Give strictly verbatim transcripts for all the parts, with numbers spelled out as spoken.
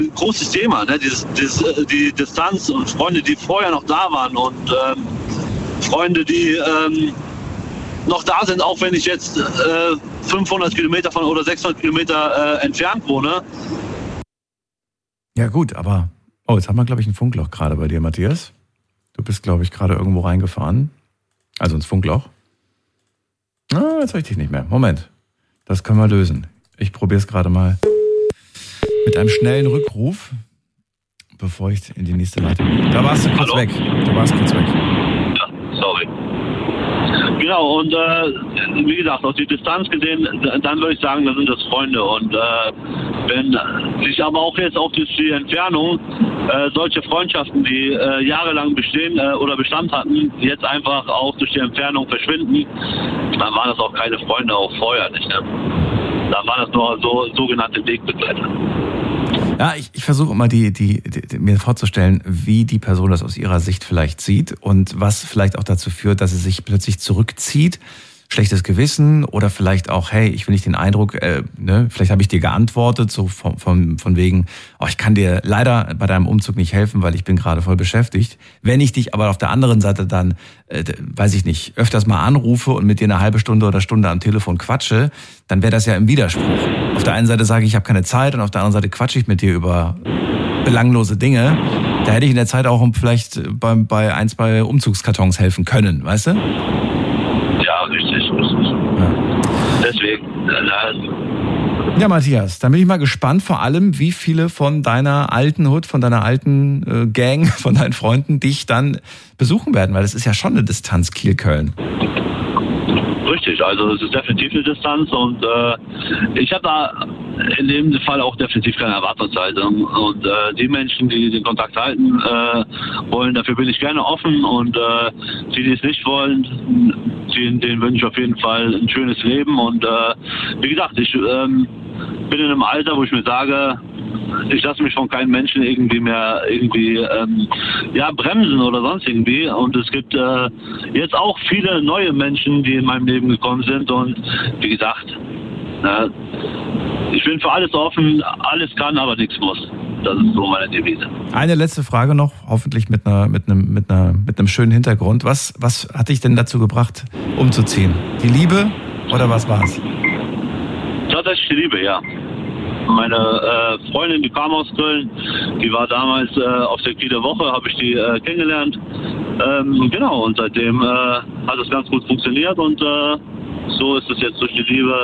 großes Thema, ne? Dieses, dieses, die Distanz und Freunde, die vorher noch da waren und ähm, Freunde, die ähm, noch da sind, auch wenn ich jetzt äh, fünfhundert Kilometer von oder sechshundert Kilometer äh, entfernt wohne. Ja gut, aber oh, jetzt haben wir, glaube ich, ein Funkloch gerade bei dir, Matthias. Du bist, glaube ich, gerade irgendwo reingefahren. Also ins Funkloch. Ah, jetzt höre ich dich nicht mehr. Moment, das können wir lösen. Ich probiere es gerade mal mit einem schnellen Rückruf, bevor ich in die nächste Leitung gehe. Da warst du kurz Hallo? weg. Du warst kurz weg. Ja, sorry. Genau, und äh, wie gesagt, aus der Distanz gesehen, dann würde ich sagen, da sind das Freunde. Und äh, wenn sich aber auch jetzt auch durch die Entfernung äh, solche Freundschaften, die äh, jahrelang bestehen äh, oder Bestand hatten, jetzt einfach auch durch die Entfernung verschwinden, dann waren das auch keine Freunde, auch vorher nicht. Ne? Dann waren das nur so sogenannte Wegbegleiter. Ja, ich, ich versuche immer die, die, die, mir vorzustellen, wie die Person das aus ihrer Sicht vielleicht sieht und was vielleicht auch dazu führt, dass sie sich plötzlich zurückzieht. Schlechtes Gewissen oder vielleicht auch, hey, ich will nicht den Eindruck, äh, ne, vielleicht habe ich dir geantwortet, so von, von, von wegen, oh, ich kann dir leider bei deinem Umzug nicht helfen, weil ich bin gerade voll beschäftigt. Wenn ich dich aber auf der anderen Seite dann, äh, weiß ich nicht, öfters mal anrufe und mit dir eine halbe Stunde oder Stunde am Telefon quatsche, dann wäre das ja im Widerspruch. Auf der einen Seite sage ich, ich habe keine Zeit und auf der anderen Seite quatsche ich mit dir über belanglose Dinge. Da hätte ich in der Zeit auch vielleicht bei, bei ein, zwei Umzugskartons helfen können, weißt du? Ja, richtig, richtig. Ja. Deswegen. Äh, ja, Matthias, dann bin ich mal gespannt, vor allem, wie viele von deiner alten Hut, von deiner alten äh, Gang, von deinen Freunden dich dann besuchen werden, weil das ist ja schon eine Distanz Kiel-Köln. Richtig, also es ist definitiv eine Distanz und äh, ich habe da in dem Fall auch definitiv keine Erwartungshaltung und äh, die Menschen, die den Kontakt halten äh, wollen, dafür bin ich gerne offen und äh, die, die es nicht wollen, denen, denen wünsche ich auf jeden Fall ein schönes Leben und äh, wie gesagt, ich ähm, bin in einem Alter, wo ich mir sage, ich lasse mich von keinem Menschen irgendwie mehr irgendwie ähm, ja bremsen oder sonst irgendwie und es gibt äh, jetzt auch viele neue Menschen, die in meinem Leben gekommen sind und wie gesagt, äh, ich bin für alles offen, alles kann, aber nichts muss. Das ist so meine Devise. Eine letzte Frage noch, hoffentlich mit einer mit einem mit einer mit einem schönen Hintergrund. Was was hat dich denn dazu gebracht, umzuziehen? Die Liebe oder was war's? Tatsächlich die Liebe, ja. Meine äh, Freundin, die kam aus Köln, die war damals äh, auf der Kieler Woche, habe ich die äh, kennengelernt. Ähm, genau, und seitdem äh, hat es ganz gut funktioniert und äh, so ist es jetzt durch die Liebe.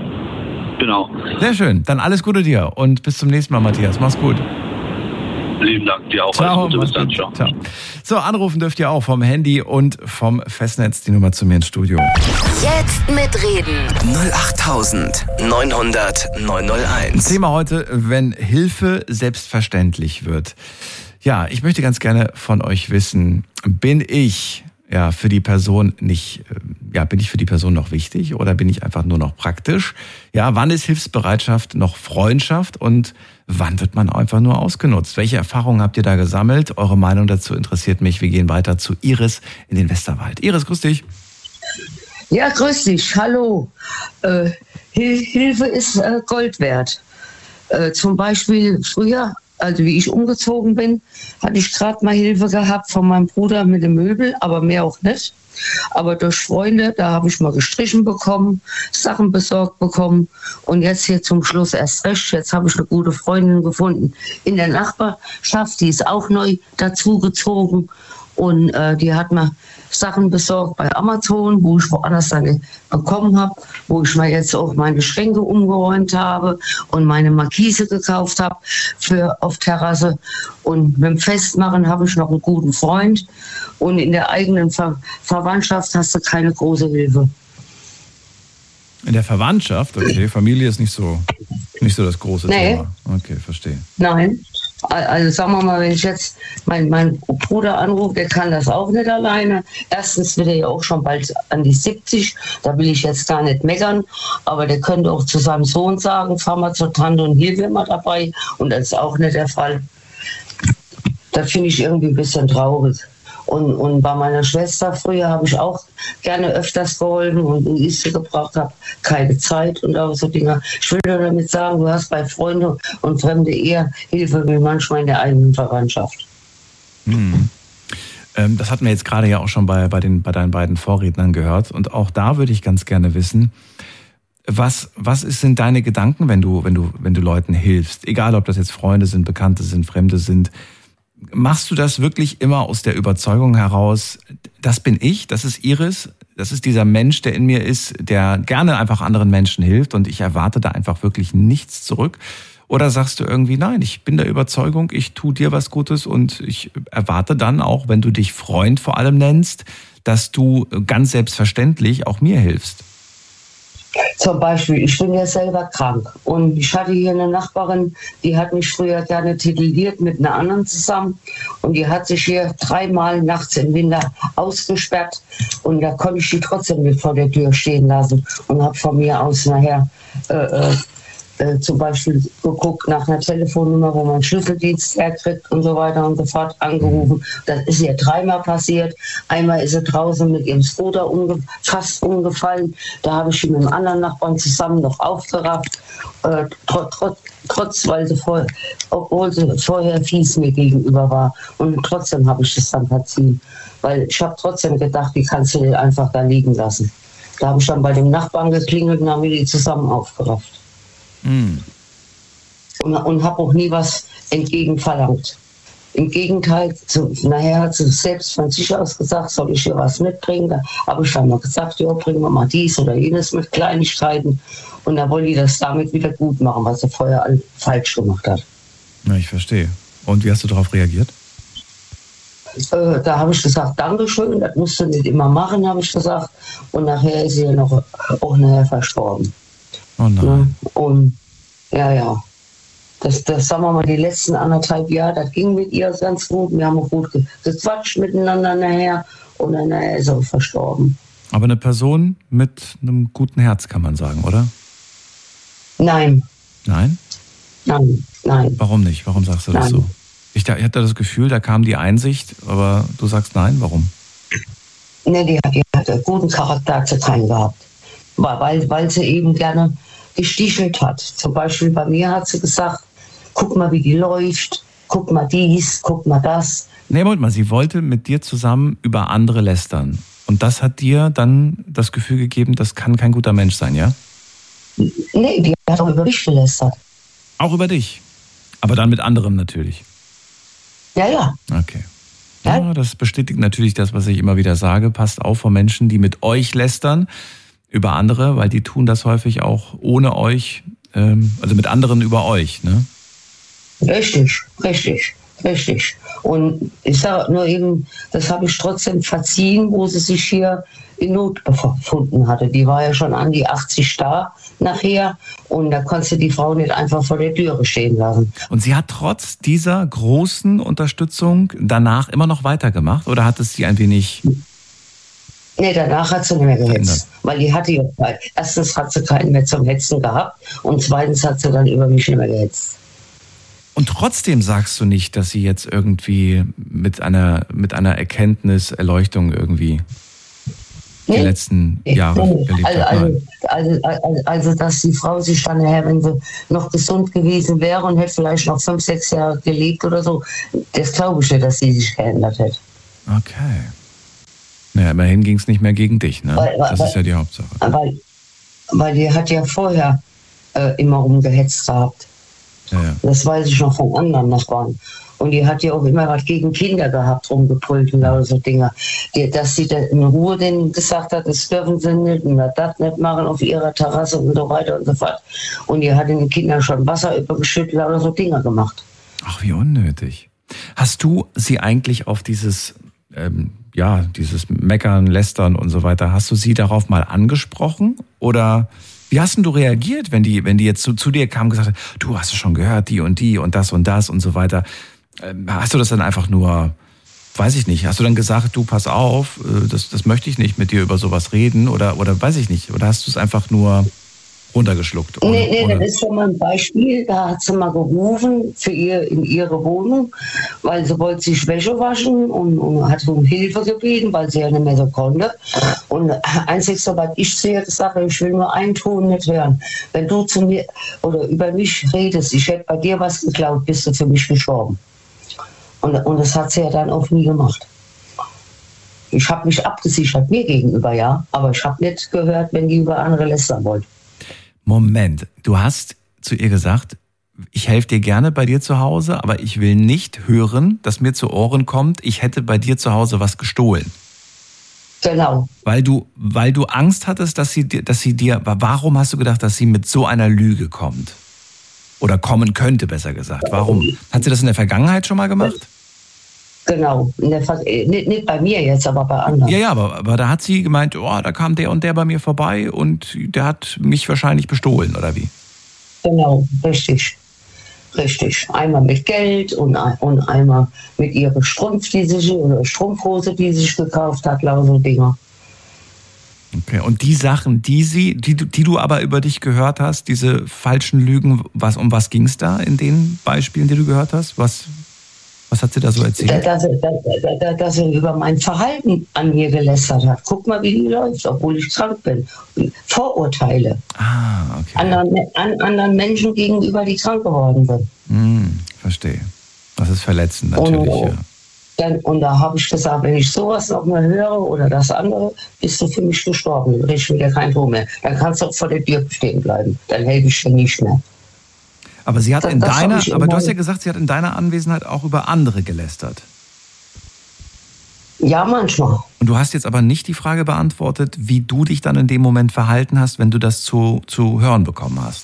Genau. Sehr schön, dann alles Gute dir und bis zum nächsten Mal, Matthias. Mach's gut. Lieben Dank dir auch. Ciao, alles Gute, bis dann. Ciao. Ciao. So, anrufen dürft ihr auch vom Handy und vom Festnetz die Nummer zu mir ins Studio. Jetzt mitreden. null acht neun hundert neun null eins. Thema heute, wenn Hilfe selbstverständlich wird. Ja, ich möchte ganz gerne von euch wissen, bin ich ja für die Person nicht, ja, bin ich für die Person noch wichtig oder bin ich einfach nur noch praktisch? Ja, wann ist Hilfsbereitschaft noch Freundschaft und wann wird man einfach nur ausgenutzt? Welche Erfahrungen habt ihr da gesammelt? Eure Meinung dazu interessiert mich. Wir gehen weiter zu Iris in den Westerwald. Iris, grüß dich. Ja, grüß dich. Hallo. Äh, Hil- Hilfe ist äh, Gold wert. Äh, zum Beispiel früher, also wie ich umgezogen bin, hatte ich gerade mal Hilfe gehabt von meinem Bruder mit dem Möbel, aber mehr auch nicht. Aber durch Freunde, da habe ich mal gestrichen bekommen, Sachen besorgt bekommen und jetzt hier zum Schluss erst recht. Jetzt habe ich eine gute Freundin gefunden in der Nachbarschaft, die ist auch neu dazugezogen und äh, die hat mir Sachen besorgt bei Amazon, wo ich woanders dann bekommen habe, wo ich mir jetzt auch meine Schränke umgeräumt habe und meine Markise gekauft habe für auf Terrasse. Und mit dem Festmachen habe ich noch einen guten Freund. Und in der eigenen Ver- Verwandtschaft hast du keine große Hilfe. In der Verwandtschaft? Okay, Familie ist nicht so, nicht so das große Nee. Thema. Okay, verstehe. Nein. Also sagen wir mal, wenn ich jetzt meinen mein Bruder anrufe, der kann das auch nicht alleine. Erstens wird er ja auch schon bald an die siebzig, da will ich jetzt gar nicht meckern, aber der könnte auch zu seinem Sohn sagen, fahr mal zur Tante und hier wäre mal dabei und das ist auch nicht der Fall. Da finde ich irgendwie ein bisschen traurig. Und, und bei meiner Schwester früher habe ich auch gerne öfters geholfen und in Liste gebracht, habe keine Zeit und auch so Dinge. Ich will nur damit sagen, du hast bei Freunden und Fremde eher Hilfe wie manchmal in der eigenen Verwandtschaft. Mhm. Ähm, das hatten wir jetzt gerade ja auch schon bei, bei, den, bei deinen beiden Vorrednern gehört. Und auch da würde ich ganz gerne wissen, was, was sind deine Gedanken, wenn du, wenn du, wenn du Leuten hilfst? Egal, ob das jetzt Freunde sind, Bekannte sind, Fremde sind. Machst du das wirklich immer aus der Überzeugung heraus, das bin ich, das ist Iris, das ist dieser Mensch, der in mir ist, der gerne einfach anderen Menschen hilft und ich erwarte da einfach wirklich nichts zurück? Oder sagst du irgendwie, nein, ich bin der Überzeugung, ich tue dir was Gutes und ich erwarte dann auch, wenn du dich Freund vor allem nennst, dass du ganz selbstverständlich auch mir hilfst? Zum Beispiel, ich bin ja selber krank und ich hatte hier eine Nachbarin, die hat mich früher gerne tituliert mit einer anderen zusammen und die hat sich hier dreimal nachts im Winter ausgesperrt und da konnte ich die trotzdem nicht vor der Tür stehen lassen und habe von mir aus nachher äh, äh, äh, zum Beispiel geguckt nach einer Telefonnummer, wo man Schlüsseldienst herkriegt und so weiter und so fort, angerufen. Das ist ihr dreimal passiert. Einmal ist sie draußen mit ihrem Scooter umge- fast umgefallen. Da habe ich sie mit einem anderen Nachbarn zusammen noch aufgerafft. Äh, trotz, trotz, trotz, weil sie vor, obwohl sie vorher fies mir gegenüber war. Und trotzdem habe ich das dann verziehen. Weil ich habe trotzdem gedacht, die kannst du einfach da liegen lassen. Da habe ich dann bei dem Nachbarn geklingelt und haben wir die zusammen aufgerafft. Mm. Und, und habe auch nie was entgegenverlangt. Im Gegenteil, zu, nachher hat sie selbst von sich aus gesagt, soll ich hier was mitbringen? Da habe ich dann mal gesagt, ja, bringen wir mal dies oder jenes mit Kleinigkeiten. Und da wollte ich das damit wieder gut machen, was sie vorher all falsch gemacht hat. Na, ich verstehe. Und wie hast du darauf reagiert? Äh, da habe ich gesagt, Dankeschön, das musst du nicht immer machen, habe ich gesagt. Und nachher ist sie ja noch auch nachher verstorben. Oh nein. Und ja, ja. Das, das, sagen wir mal, die letzten anderthalb Jahre, das ging mit ihr ganz gut. Wir haben auch gut gequatscht miteinander nachher und dann nachher ist sie verstorben. Aber eine Person mit einem guten Herz, kann man sagen, oder? Nein. Nein? Nein, nein. Warum nicht? Warum sagst du das nein. so? Ich, ich hatte das Gefühl, da kam die Einsicht, aber du sagst nein, warum? Nee, die hat, die hat einen guten Charakter zu keinen gehabt. Weil, weil sie eben gerne gestichelt hat. Zum Beispiel bei mir hat sie gesagt, guck mal, wie die läuft, guck mal dies, guck mal das. Nee, Moment mal, sie wollte mit dir zusammen über andere lästern. Und das hat dir dann das Gefühl gegeben, das kann kein guter Mensch sein, ja? Nee, die hat auch über mich gelästert. Auch über dich? Aber dann mit anderem natürlich? Ja, ja. Okay. Ja, das bestätigt natürlich das, was ich immer wieder sage. Passt auf vor Menschen, die mit euch lästern über andere, weil die tun das häufig auch ohne euch, ähm, also mit anderen über euch, ne? Richtig, richtig, richtig. Und ich sage nur eben, das habe ich trotzdem verziehen, wo sie sich hier in Not befunden hatte. Die war ja schon an die achtzig da nachher und da konntest du die Frau nicht einfach vor der Türe stehen lassen. Und sie hat trotz dieser großen Unterstützung danach immer noch weitergemacht oder hat es sie ein wenig... Nee, danach hat sie nicht mehr gehetzt. Weil die hatte ja, erstens hat sie keinen mehr zum Hetzen gehabt und zweitens hat sie dann über mich nicht mehr gehetzt. Und trotzdem sagst du nicht, dass sie jetzt irgendwie mit einer, mit einer Erkenntnis, Erleuchtung irgendwie die nee. letzten Jahre nee. gelebt also, hat? Also, also, also, also, dass die Frau sich dann nachher, wenn sie noch gesund gewesen wäre und hätte vielleicht noch fünf, sechs Jahre gelebt oder so, das glaube ich nicht, dass sie sich geändert hätte. Okay. Naja, immerhin ging es nicht mehr gegen dich, ne? Weil, das weil, ist ja die Hauptsache. Weil, weil die hat ja vorher äh, immer rumgehetzt gehabt. Ja, ja. Das weiß ich noch von anderen Nachbarn. Und die hat ja auch immer was gegen Kinder gehabt, rumgebrüllt und lauter so Dinge. Die, dass sie dann in Ruhe denen gesagt hat, das dürfen sie nicht und das nicht machen auf ihrer Terrasse und so weiter und so fort. Und die hat den Kindern schon Wasser übergeschüttet oder so Dinge gemacht. Ach, wie unnötig. Hast du sie eigentlich auf dieses... Ähm, ja, dieses Meckern, Lästern und so weiter, hast du sie darauf mal angesprochen? Oder wie hast denn du reagiert, wenn die, wenn die jetzt zu, zu dir kamen und gesagt haben, du hast es schon gehört, die und die und das und das und so weiter. Hast du das dann einfach nur, weiß ich nicht, hast du dann gesagt, du pass auf, das, das möchte ich nicht mit dir über sowas reden oder, oder weiß ich nicht, oder hast du es einfach nur runtergeschluckt. Ohne, nee, nee, ohne. das ist schon mal ein Beispiel. Da hat sie mal gerufen für ihr in ihre Wohnung, weil sie wollte sich Wäsche waschen und, und hat um Hilfe gebeten, weil sie ja nicht mehr so konnte. Und einzig, soweit ich zu ihr gesagt habe, ich will nur einen Ton nicht hören. Wenn du zu mir oder über mich redest, ich hätte bei dir was geklaut, bist du für mich gestorben. Und, und das hat sie ja dann auch nie gemacht. Ich habe mich abgesichert, mir gegenüber, ja, aber ich habe nicht gehört, wenn die über andere lästern wollten. Moment, du hast zu ihr gesagt, ich helfe dir gerne bei dir zu Hause, aber ich will nicht hören, dass mir zu Ohren kommt, ich hätte bei dir zu Hause was gestohlen. Genau. Weil du, weil du Angst hattest, dass sie, dass sie dir, warum hast du gedacht, dass sie mit so einer Lüge kommt? Oder kommen könnte, besser gesagt. Warum? Hat sie das in der Vergangenheit schon mal gemacht? Genau, der, nicht, nicht bei mir jetzt, aber bei anderen. Ja, ja, aber, aber da hat sie gemeint, oh, da kam der und der bei mir vorbei und der hat mich wahrscheinlich bestohlen, oder wie? Genau, richtig. Richtig. Einmal mit Geld und, und einmal mit ihrer Strumpf, die sich, oder Strumpfhose, die sie sich gekauft hat, lauter Dinger. Okay, und die Sachen, die sie, die, die du aber über dich gehört hast, diese falschen Lügen, was, um was ging es da in den Beispielen, die du gehört hast? Was, was hat sie da so erzählt? Dass, dass, dass, dass sie über mein Verhalten an mir gelästert hat. Guck mal, wie die läuft, obwohl ich krank bin. Vorurteile. Ah, okay. Anderen, an, anderen Menschen gegenüber, die krank geworden sind. Hm, verstehe. Das ist verletzend natürlich, und, ja. Dann, und da habe ich gesagt, wenn ich sowas noch mal höre oder das andere, bist du für mich gestorben. Dann richte ich mir kein Ton mehr. Dann kannst du auch vor der Tür stehen bleiben. Dann helfe ich dir nicht mehr. Aber sie hat das, in das deiner, aber du hast ja immer gesagt, sie hat in deiner Anwesenheit auch über andere gelästert. Ja, manchmal. Und du hast jetzt aber nicht die Frage beantwortet, wie du dich dann in dem Moment verhalten hast, wenn du das zu, zu hören bekommen hast.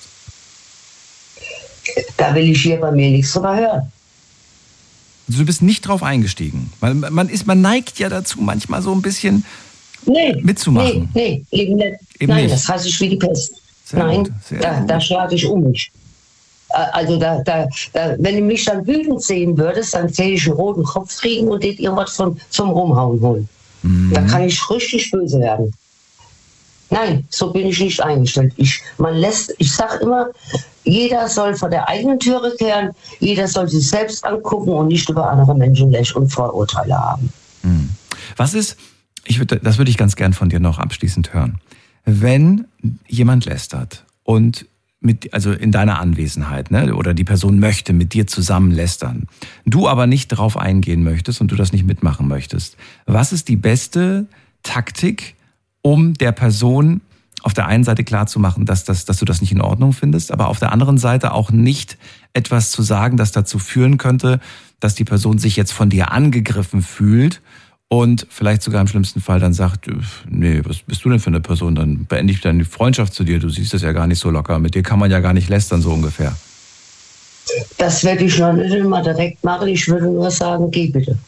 Da will ich hier bei mir nichts drüber hören. Also du bist nicht drauf eingestiegen. Man, man, ist, man neigt ja dazu, manchmal so ein bisschen nee, mitzumachen. Nee, nee, eben nicht. Eben Nein, nicht. das hasse ich wie die Pest. Sehr Nein, gut, sehr da, gut. da schlage ich um mich. Also da, da, da, wenn du mich dann wütend sehen würdest, dann täte ich einen roten Kopf kriegen und dir irgendwas von, zum Rumhauen holen. Mhm. Da kann ich richtig böse werden. Nein, so bin ich nicht eingestellt. Ich, man lässt, ich sage immer, jeder soll vor der eigenen Türe kehren, jeder soll sich selbst angucken und nicht über andere Menschen lächeln und Vorurteile haben. Mhm. Was ist, ich würde, das würde ich ganz gern von dir noch abschließend hören, wenn jemand lästert und mit, also in deiner Anwesenheit, ne, oder die Person möchte mit dir zusammen lästern, du aber nicht darauf eingehen möchtest und du das nicht mitmachen möchtest. Was ist die beste Taktik, um der Person auf der einen Seite klarzumachen, dass, das, dass du das nicht in Ordnung findest, aber auf der anderen Seite auch nicht etwas zu sagen, das dazu führen könnte, dass die Person sich jetzt von dir angegriffen fühlt und vielleicht sogar im schlimmsten Fall dann sagt, nee, was bist du denn für eine Person? Dann beende ich deine Freundschaft zu dir. Du siehst das ja gar nicht so locker. Mit dir kann man ja gar nicht lästern, so ungefähr. Das werde ich noch nicht immer direkt machen. Ich würde nur sagen, geh bitte.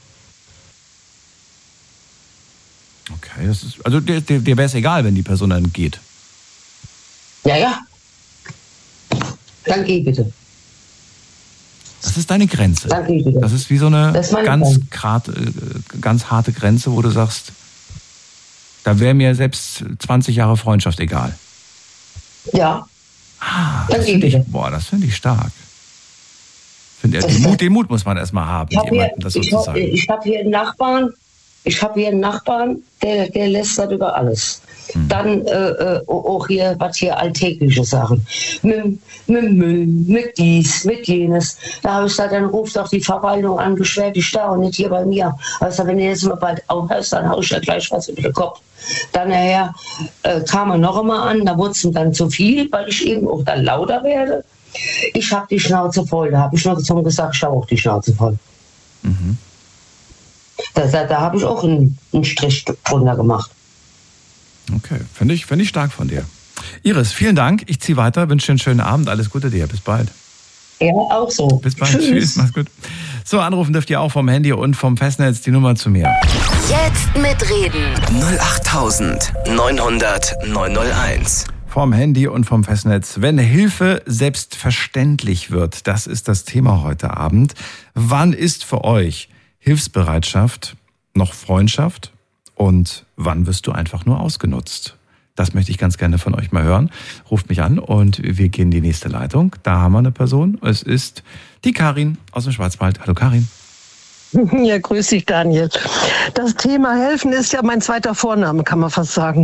Okay, das ist, also dir, dir, dir wäre es egal, wenn die Person dann geht. Ja, ja. Dann geh bitte. Das ist deine Grenze. Dann geh bitte. Das ist wie so eine Das ist meine ganz, Grenze. grad, äh, ganz harte Grenze, wo du sagst, da wäre mir selbst zwanzig Jahre Freundschaft egal. Ja. Ah, Dann das geh finde ich, bitte. boah, das finde ich stark. Find, Das den, ist- Mut, den Mut muss man erstmal haben, Ich habe hier, jemandem das so ich zu hab, sagen. ich hab hier einen Nachbarn, ich habe hier einen Nachbarn, der, der lästert über alles. Hm. Dann äh, äh, auch hier, was hier alltägliche Sachen. Mit, mit Müll, mit dies, mit jenes. Da habe ich gesagt, dann ruft doch die Verwaltung an, beschwer dich da und nicht hier bei mir. Also wenn du jetzt mal bald aufhörst, dann hau ich ja gleich was über den Kopf. Dann nachher äh, kam er noch einmal an, da wurde es ihm dann zu viel, weil ich eben auch dann lauter werde. Ich habe die Schnauze voll, da habe ich noch zum gesagt, ich habe auch die Schnauze voll. Mhm. Da, da, da habe ich auch einen, einen Strich drunter gemacht. Okay, finde ich, finde ich stark von dir. Iris, vielen Dank. Ich ziehe weiter, wünsche dir einen schönen Abend. Alles Gute dir. Bis bald. Ja, auch so. Bis bald. Tschüss. Tschüss. Mach's gut. So, anrufen dürft ihr auch vom Handy und vom Festnetz die Nummer zu mir. Jetzt mitreden. null acht neunhundert neunhunderteins. Vom Handy und vom Festnetz. Wenn Hilfe selbstverständlich wird, das ist das Thema heute Abend. Wann ist für euch Hilfsbereitschaft noch Freundschaft? Und wann wirst du einfach nur ausgenutzt? Das möchte ich ganz gerne von euch mal hören. Ruft mich an und wir gehen in die nächste Leitung. Da haben wir eine Person. Es ist die Karin aus dem Schwarzwald. Hallo Karin. Ja, grüß dich, Daniel. Das Thema Helfen ist ja mein zweiter Vorname, kann man fast sagen.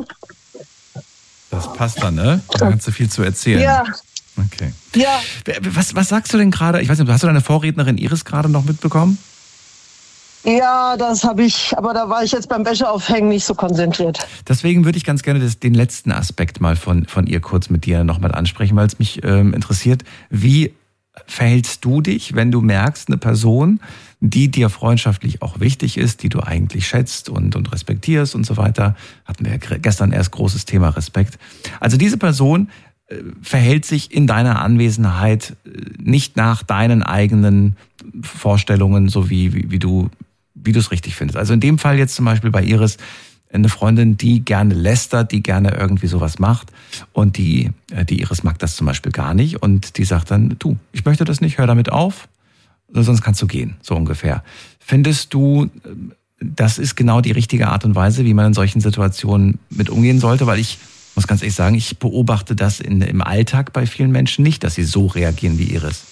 Das passt dann, ne? Da kannst du viel zu erzählen. Ja. Okay. Ja. Was, was sagst du denn gerade? Ich weiß nicht, hast du deine Vorrednerin Iris gerade noch mitbekommen? Ja, das habe ich, aber da war ich jetzt beim Wäscheaufhängen nicht so konzentriert. Deswegen würde ich ganz gerne das, den letzten Aspekt mal von, von ihr kurz mit dir nochmal ansprechen, weil es mich ähm, interessiert. Wie verhältst du dich, wenn du merkst, eine Person, die dir freundschaftlich auch wichtig ist, die du eigentlich schätzt und, und respektierst und so weiter, hatten wir ja gestern erst großes Thema Respekt. Also diese Person äh, verhält sich in deiner Anwesenheit äh, nicht nach deinen eigenen Vorstellungen, so wie, wie, wie du wie du es richtig findest. Also in dem Fall jetzt zum Beispiel bei Iris, eine Freundin, die gerne lästert, die gerne irgendwie sowas macht und die, die Iris mag das zum Beispiel gar nicht und die sagt dann, du, ich möchte das nicht, hör damit auf, sonst kannst du gehen, so ungefähr. Findest du, das ist genau die richtige Art und Weise, wie man in solchen Situationen mit umgehen sollte? Weil ich muss ganz ehrlich sagen, ich beobachte das in, im Alltag bei vielen Menschen nicht, dass sie so reagieren wie Iris.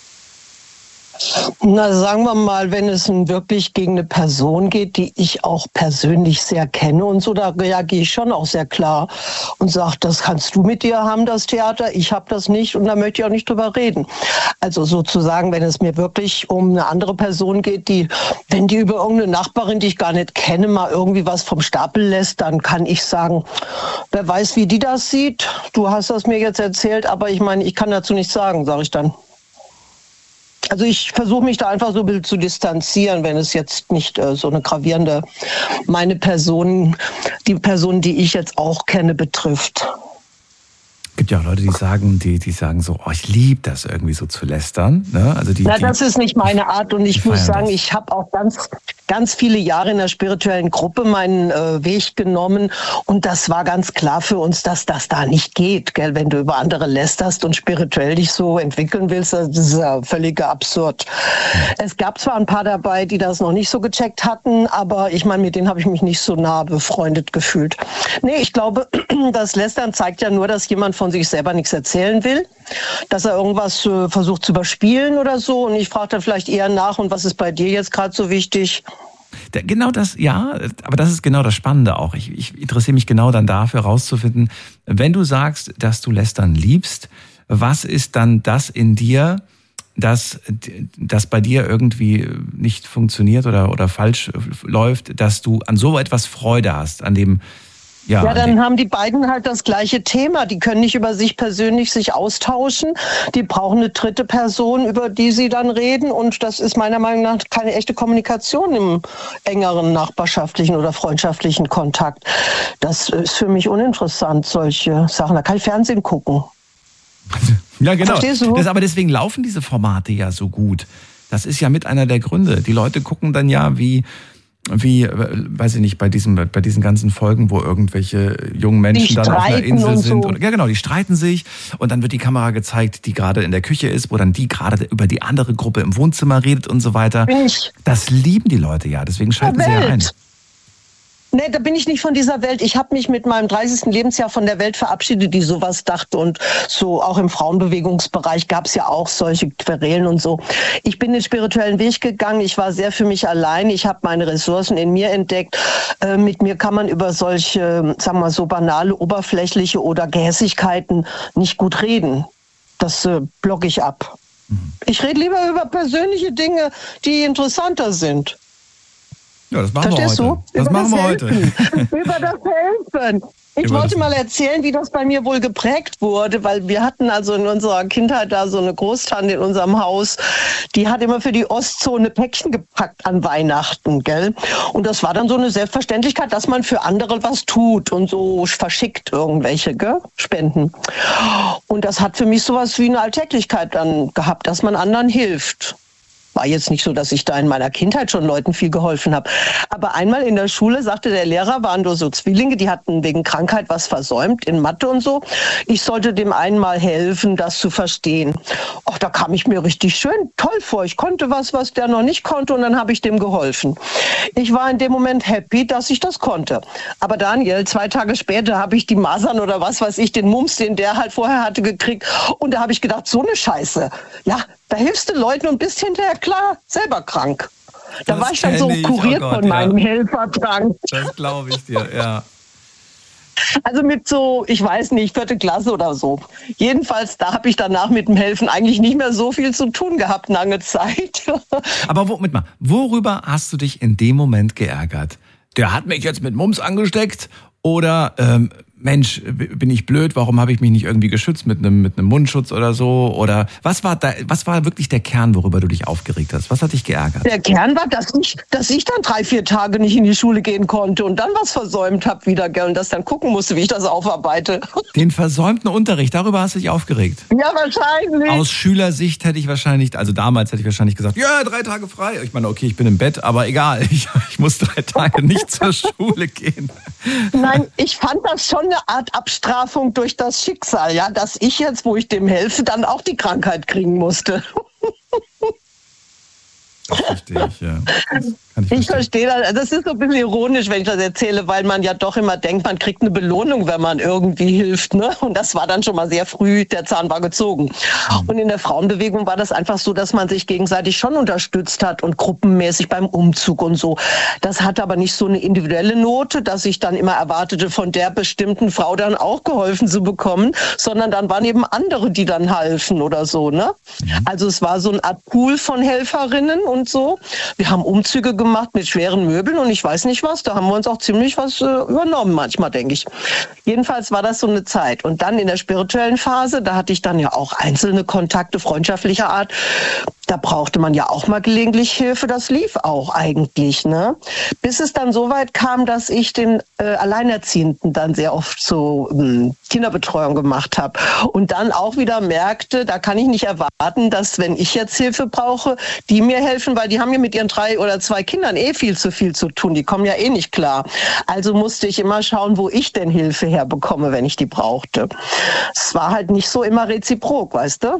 Na, sagen wir mal, wenn es wirklich gegen eine Person geht, die ich auch persönlich sehr kenne und so, da reagiere ich schon auch sehr klar und sage, das kannst du mit dir haben, das Theater, ich habe das nicht und da möchte ich auch nicht drüber reden. Also sozusagen, wenn es mir wirklich um eine andere Person geht, die, wenn die über irgendeine Nachbarin, die ich gar nicht kenne, mal irgendwie was vom Stapel lässt, dann kann ich sagen, wer weiß, wie die das sieht, du hast das mir jetzt erzählt, aber ich meine, ich kann dazu nichts sagen, sage ich dann. Also ich versuche mich da einfach so ein bisschen zu distanzieren, wenn es jetzt nicht äh, so eine gravierende, meine Person, die Person, die ich jetzt auch kenne, betrifft. Es gibt ja auch Leute, die sagen, die, die sagen so, oh, ich liebe das irgendwie so zu lästern. Ne? Also die, Na, die, das ist nicht meine Art und ich muss sagen, das. ich habe auch ganz, ganz viele Jahre in der spirituellen Gruppe meinen äh, Weg genommen und das war ganz klar für uns, dass das da nicht geht, gell? Wenn du über andere lästerst und spirituell dich so entwickeln willst, das ist ja völliger Absurd. Mhm. Es gab zwar ein paar dabei, die das noch nicht so gecheckt hatten, aber ich meine, mit denen habe ich mich nicht so nah befreundet gefühlt. Nee, ich glaube, das Lästern zeigt ja nur, dass jemand von sich selber nichts erzählen will, dass er irgendwas äh, versucht zu überspielen oder so. Und ich frage dann vielleicht eher nach, und was ist bei dir jetzt gerade so wichtig? Genau das, ja, aber das ist genau das Spannende auch. Ich, ich interessiere mich genau dann dafür herauszufinden, wenn du sagst, dass du Lästern liebst, was ist dann das in dir, das, das bei dir irgendwie nicht funktioniert oder, oder falsch läuft, dass du an so etwas Freude hast, an dem Ja, ja, dann haben die beiden halt das gleiche Thema. Die können nicht über sich persönlich sich austauschen. Die brauchen eine dritte Person, über die sie dann reden. Und das ist meiner Meinung nach keine echte Kommunikation im engeren nachbarschaftlichen oder freundschaftlichen Kontakt. Das ist für mich uninteressant, solche Sachen. Da kann ich Fernsehen gucken. Ja, genau. Verstehst du? Das, aber deswegen laufen diese Formate ja so gut. Das ist ja mit einer der Gründe. Die Leute gucken dann ja, wie... Wie, weiß ich nicht, bei diesem, bei diesen ganzen Folgen, wo irgendwelche jungen Menschen dann auf einer Insel sind. So. Und, ja, genau, die streiten sich und dann wird die Kamera gezeigt, die gerade in der Küche ist, wo dann die gerade über die andere Gruppe im Wohnzimmer redet und so weiter. Ich. Das lieben die Leute ja, deswegen schalten sie ja ein. Nee, da bin ich nicht von dieser Welt. Ich habe mich mit meinem dreißigsten Lebensjahr von der Welt verabschiedet, die sowas dachte. Und so auch im Frauenbewegungsbereich gab es ja auch solche Querelen und so. Ich bin den spirituellen Weg gegangen. Ich war sehr für mich allein. Ich habe meine Ressourcen in mir entdeckt. Äh, mit mir kann man über solche, sagen wir mal, so banale, oberflächliche oder Gehässigkeiten nicht gut reden. Das äh, blocke ich ab. Mhm. Ich rede lieber über persönliche Dinge, die interessanter sind. Ja, das machen Verstehst wir heute. Du? Das über machen das wir heute. Über das Helfen. Ich über wollte das mal erzählen, wie das bei mir wohl geprägt wurde, weil wir hatten also in unserer Kindheit da so eine Großtante in unserem Haus, die hat immer für die Ostzone Päckchen gepackt an Weihnachten, gell? Und das war dann so eine Selbstverständlichkeit, dass man für andere was tut und so verschickt irgendwelche, gell? Spenden. Und das hat für mich sowas wie eine Alltäglichkeit dann gehabt, dass man anderen hilft. War jetzt nicht so, dass ich da in meiner Kindheit schon Leuten viel geholfen habe. Aber einmal in der Schule sagte der Lehrer, waren nur so Zwillinge, die hatten wegen Krankheit was versäumt in Mathe und so. Ich sollte dem einen mal helfen, das zu verstehen. Ach, da kam ich mir richtig schön toll vor. Ich konnte was, was der noch nicht konnte, und dann habe ich dem geholfen. Ich war in dem Moment happy, dass ich das konnte. Aber Daniel, zwei Tage später habe ich die Masern oder was weiß ich, den Mumps, den der halt vorher hatte, gekriegt. Und da habe ich gedacht, so eine Scheiße. Ja, da hilfst du Leuten und bist hinterher klar selber krank. Da Das war ich dann so kenn ich. kuriert Oh Gott, von meinem ja. Helferdrang. Das glaube ich dir, ja. Also mit so, ich weiß nicht, vierte Klasse oder so. Jedenfalls, da habe ich danach mit dem Helfen eigentlich nicht mehr so viel zu tun gehabt, lange Zeit. Aber wo, mit mal, worüber hast du dich in dem Moment geärgert? Der hat mich jetzt mit Mumps angesteckt oder ähm, Mensch, bin ich blöd, warum habe ich mich nicht irgendwie geschützt mit einem mit einem Mundschutz oder so? Oder was war da, was war wirklich der Kern, worüber du dich aufgeregt hast? Was hat dich geärgert? Der Kern war, dass ich, dass ich dann drei, vier Tage nicht in die Schule gehen konnte und dann was versäumt habe wieder, gell, und das dann gucken musste, wie ich das aufarbeite. Den versäumten Unterricht, darüber hast du dich aufgeregt. Ja, wahrscheinlich. Aus Schülersicht hätte ich wahrscheinlich, also damals hätte ich wahrscheinlich gesagt, ja, drei Tage frei. Ich meine, okay, ich bin im Bett, aber egal, ich, ich muss drei Tage nicht zur Schule gehen. Nein, ich fand das schon eine Art Abstrafung durch das Schicksal, ja, dass ich jetzt, wo ich dem helfe, dann auch die Krankheit kriegen musste. Das verstehe ich, ja. Das kann ich Ich verstehen. verstehe das. Das ist so ein bisschen ironisch, wenn ich das erzähle, weil man ja doch immer denkt, man kriegt eine Belohnung, wenn man irgendwie hilft, ne? Und das war dann schon mal sehr früh, der Zahn war gezogen. Und in der Frauenbewegung war das einfach so, dass man sich gegenseitig schon unterstützt hat und gruppenmäßig beim Umzug und so. Das hatte aber nicht so eine individuelle Note, dass ich dann immer erwartete, von der bestimmten Frau dann auch geholfen zu bekommen, sondern dann waren eben andere, die dann halfen oder so, ne? Also es war so eine Art Pool von Helferinnen und so. Wir haben Umzüge gemacht mit schweren Möbeln und ich weiß nicht was. Da haben wir uns auch ziemlich was äh, übernommen manchmal, denke ich. Jedenfalls war das so eine Zeit. Und dann in der spirituellen Phase, da hatte ich dann ja auch einzelne Kontakte freundschaftlicher Art. Da brauchte man ja auch mal gelegentlich Hilfe. Das lief auch eigentlich, ne? Bis es dann so weit kam, dass ich den äh, Alleinerziehenden dann sehr oft so ähm, Kinderbetreuung gemacht habe. Und dann auch wieder merkte, da kann ich nicht erwarten, dass, wenn ich jetzt Hilfe brauche, die mir helfen, weil die haben ja mit ihren drei oder zwei Kindern eh viel zu viel zu tun. Die kommen ja eh nicht klar. Also musste ich immer schauen, wo ich denn Hilfe herbekomme, wenn ich die brauchte. Es war halt nicht so immer reziprok, weißt du?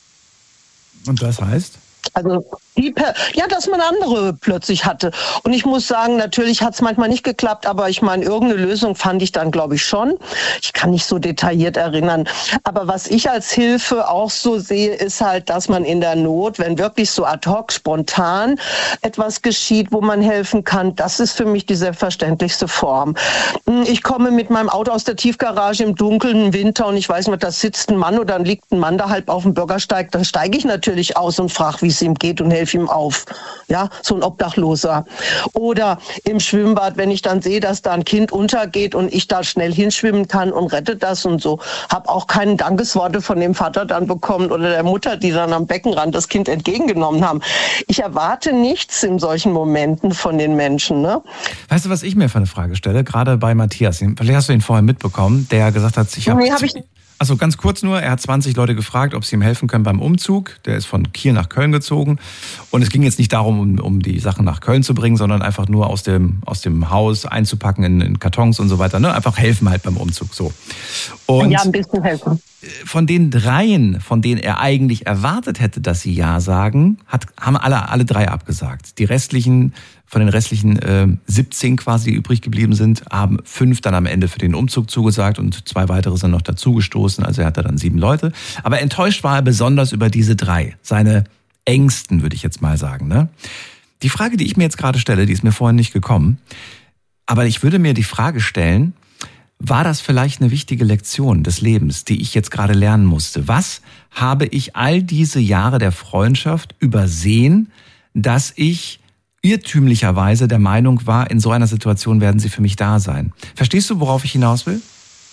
Und das heißt? Also die per ja, dass man andere plötzlich hatte. Und ich muss sagen, natürlich hat es manchmal nicht geklappt, aber ich meine, irgendeine Lösung fand ich dann, glaube ich, schon. Ich kann nicht so detailliert erinnern. Aber was ich als Hilfe auch so sehe, ist halt, dass man in der Not, wenn wirklich so ad hoc, spontan etwas geschieht, wo man helfen kann, das ist für mich die selbstverständlichste Form. Ich komme mit meinem Auto aus der Tiefgarage im Dunkeln im Winter und ich weiß nicht, da sitzt ein Mann oder liegt ein Mann da halb auf dem Bürgersteig, dann steige ich natürlich aus und frage, wie es ihm geht und helfe ihm auf. Ja, so ein Obdachloser. Oder im Schwimmbad, wenn ich dann sehe, dass da ein Kind untergeht und ich da schnell hinschwimmen kann und rette das und so. Habe auch keine Dankesworte von dem Vater dann bekommen oder der Mutter, die dann am Beckenrand das Kind entgegengenommen haben. Ich erwarte nichts in solchen Momenten von den Menschen. Ne? Weißt du, was ich mir für eine Frage stelle? Gerade bei Matthias. Vielleicht hast du ihn vorher mitbekommen, der gesagt hat, ich habe... Nee, hab ich nicht. Also ganz kurz nur, er hat zwanzig Leute gefragt, ob sie ihm helfen können beim Umzug. Der ist von Kiel nach Köln gezogen. Und es ging jetzt nicht darum, um, um die Sachen nach Köln zu bringen, sondern einfach nur aus dem, aus dem Haus einzupacken in, in Kartons und so weiter. Ne? Einfach helfen halt beim Umzug. So. Und ja, ein bisschen helfen. Von den dreien, von denen er eigentlich erwartet hätte, dass sie Ja sagen, hat, haben alle, alle drei abgesagt. Die restlichen, von den restlichen äh, siebzehn quasi, die übrig geblieben sind, haben fünf dann am Ende für den Umzug zugesagt und zwei weitere sind noch dazugestoßen. Also er hatte dann sieben Leute. Aber enttäuscht war er besonders über diese drei. Seine Ängsten, würde ich jetzt mal sagen. Ne? Die Frage, die ich mir jetzt gerade stelle, die ist mir vorhin nicht gekommen. Aber ich würde mir die Frage stellen, war das vielleicht eine wichtige Lektion des Lebens, die ich jetzt gerade lernen musste? Was habe ich all diese Jahre der Freundschaft übersehen, dass ich irrtümlicherweise der Meinung war, in so einer Situation werden sie für mich da sein? Verstehst du, worauf ich hinaus will?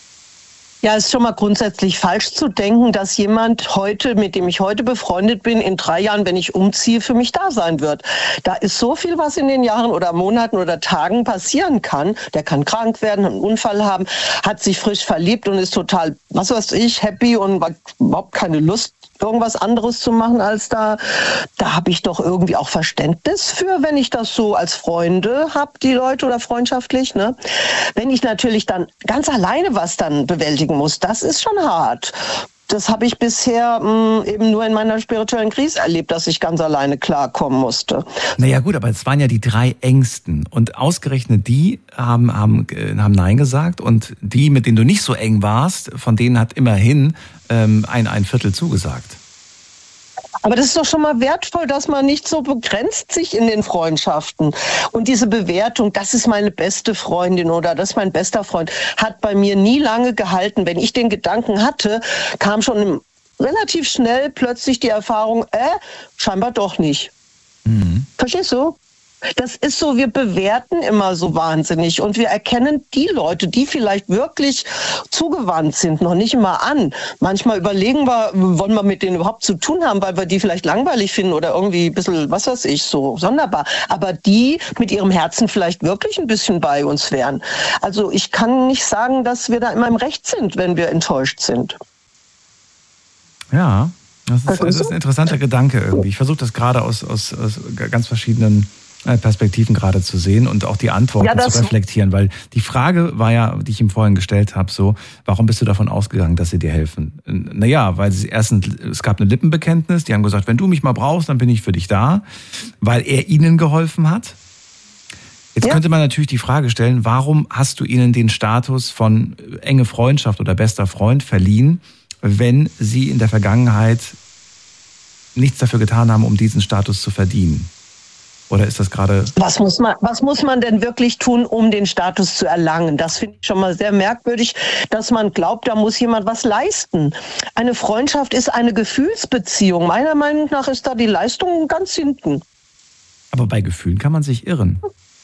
Ja, es ist schon mal grundsätzlich falsch zu denken, dass jemand heute, mit dem ich heute befreundet bin, in drei Jahren, wenn ich umziehe, für mich da sein wird. Da ist so viel, was in den Jahren oder Monaten oder Tagen passieren kann. Der kann krank werden, einen Unfall haben, hat sich frisch verliebt und ist total, was weiß ich, happy und hat überhaupt keine Lust, irgendwas anderes zu machen als da. Da habe ich doch irgendwie auch Verständnis für, wenn ich das so als Freunde habe, die Leute oder freundschaftlich. Ne? Wenn ich natürlich dann ganz alleine was dann bewältigen muss, das ist schon hart. Das habe ich bisher mh, eben nur in meiner spirituellen Krise erlebt, dass ich ganz alleine klarkommen musste. Naja gut, aber es waren ja die drei Engsten und ausgerechnet die haben, haben, haben Nein gesagt und die, mit denen du nicht so eng warst, von denen hat immerhin ähm, ein, ein Viertel zugesagt. Aber das ist doch schon mal wertvoll, dass man nicht so begrenzt sich in den Freundschaften. Und diese Bewertung, das ist meine beste Freundin oder das ist mein bester Freund, hat bei mir nie lange gehalten. Wenn ich den Gedanken hatte, kam schon relativ schnell plötzlich die Erfahrung, äh, scheinbar doch nicht. Mhm. Verstehst du? Das ist so, wir bewerten immer so wahnsinnig und wir erkennen die Leute, die vielleicht wirklich zugewandt sind, noch nicht immer an. Manchmal überlegen wir, wollen wir mit denen überhaupt zu tun haben, weil wir die vielleicht langweilig finden oder irgendwie ein bisschen, was weiß ich, so sonderbar. Aber die mit ihrem Herzen vielleicht wirklich ein bisschen bei uns wären. Also ich kann nicht sagen, dass wir da immer im Recht sind, wenn wir enttäuscht sind. Ja, das ist, das ist ein interessanter Gedanke irgendwie. Ich versuche das gerade aus, aus, aus ganz verschiedenen Perspektiven gerade zu sehen und auch die Antworten ja, zu reflektieren, weil die Frage war ja, die ich ihm vorhin gestellt habe, so, warum bist du davon ausgegangen, dass sie dir helfen? Naja, weil sie erstens, es gab eine Lippenbekenntnis, die haben gesagt, wenn du mich mal brauchst, dann bin ich für dich da, weil er ihnen geholfen hat. Jetzt ja. könnte man natürlich die Frage stellen, warum hast du ihnen den Status von enge Freundschaft oder bester Freund verliehen, wenn sie in der Vergangenheit nichts dafür getan haben, um diesen Status zu verdienen? Oder ist das gerade... Was muss man, was muss man denn wirklich tun, um den Status zu erlangen? Das finde ich schon mal sehr merkwürdig, dass man glaubt, da muss jemand was leisten. Eine Freundschaft ist eine Gefühlsbeziehung. Meiner Meinung nach ist da die Leistung ganz hinten. Aber bei Gefühlen kann man sich irren.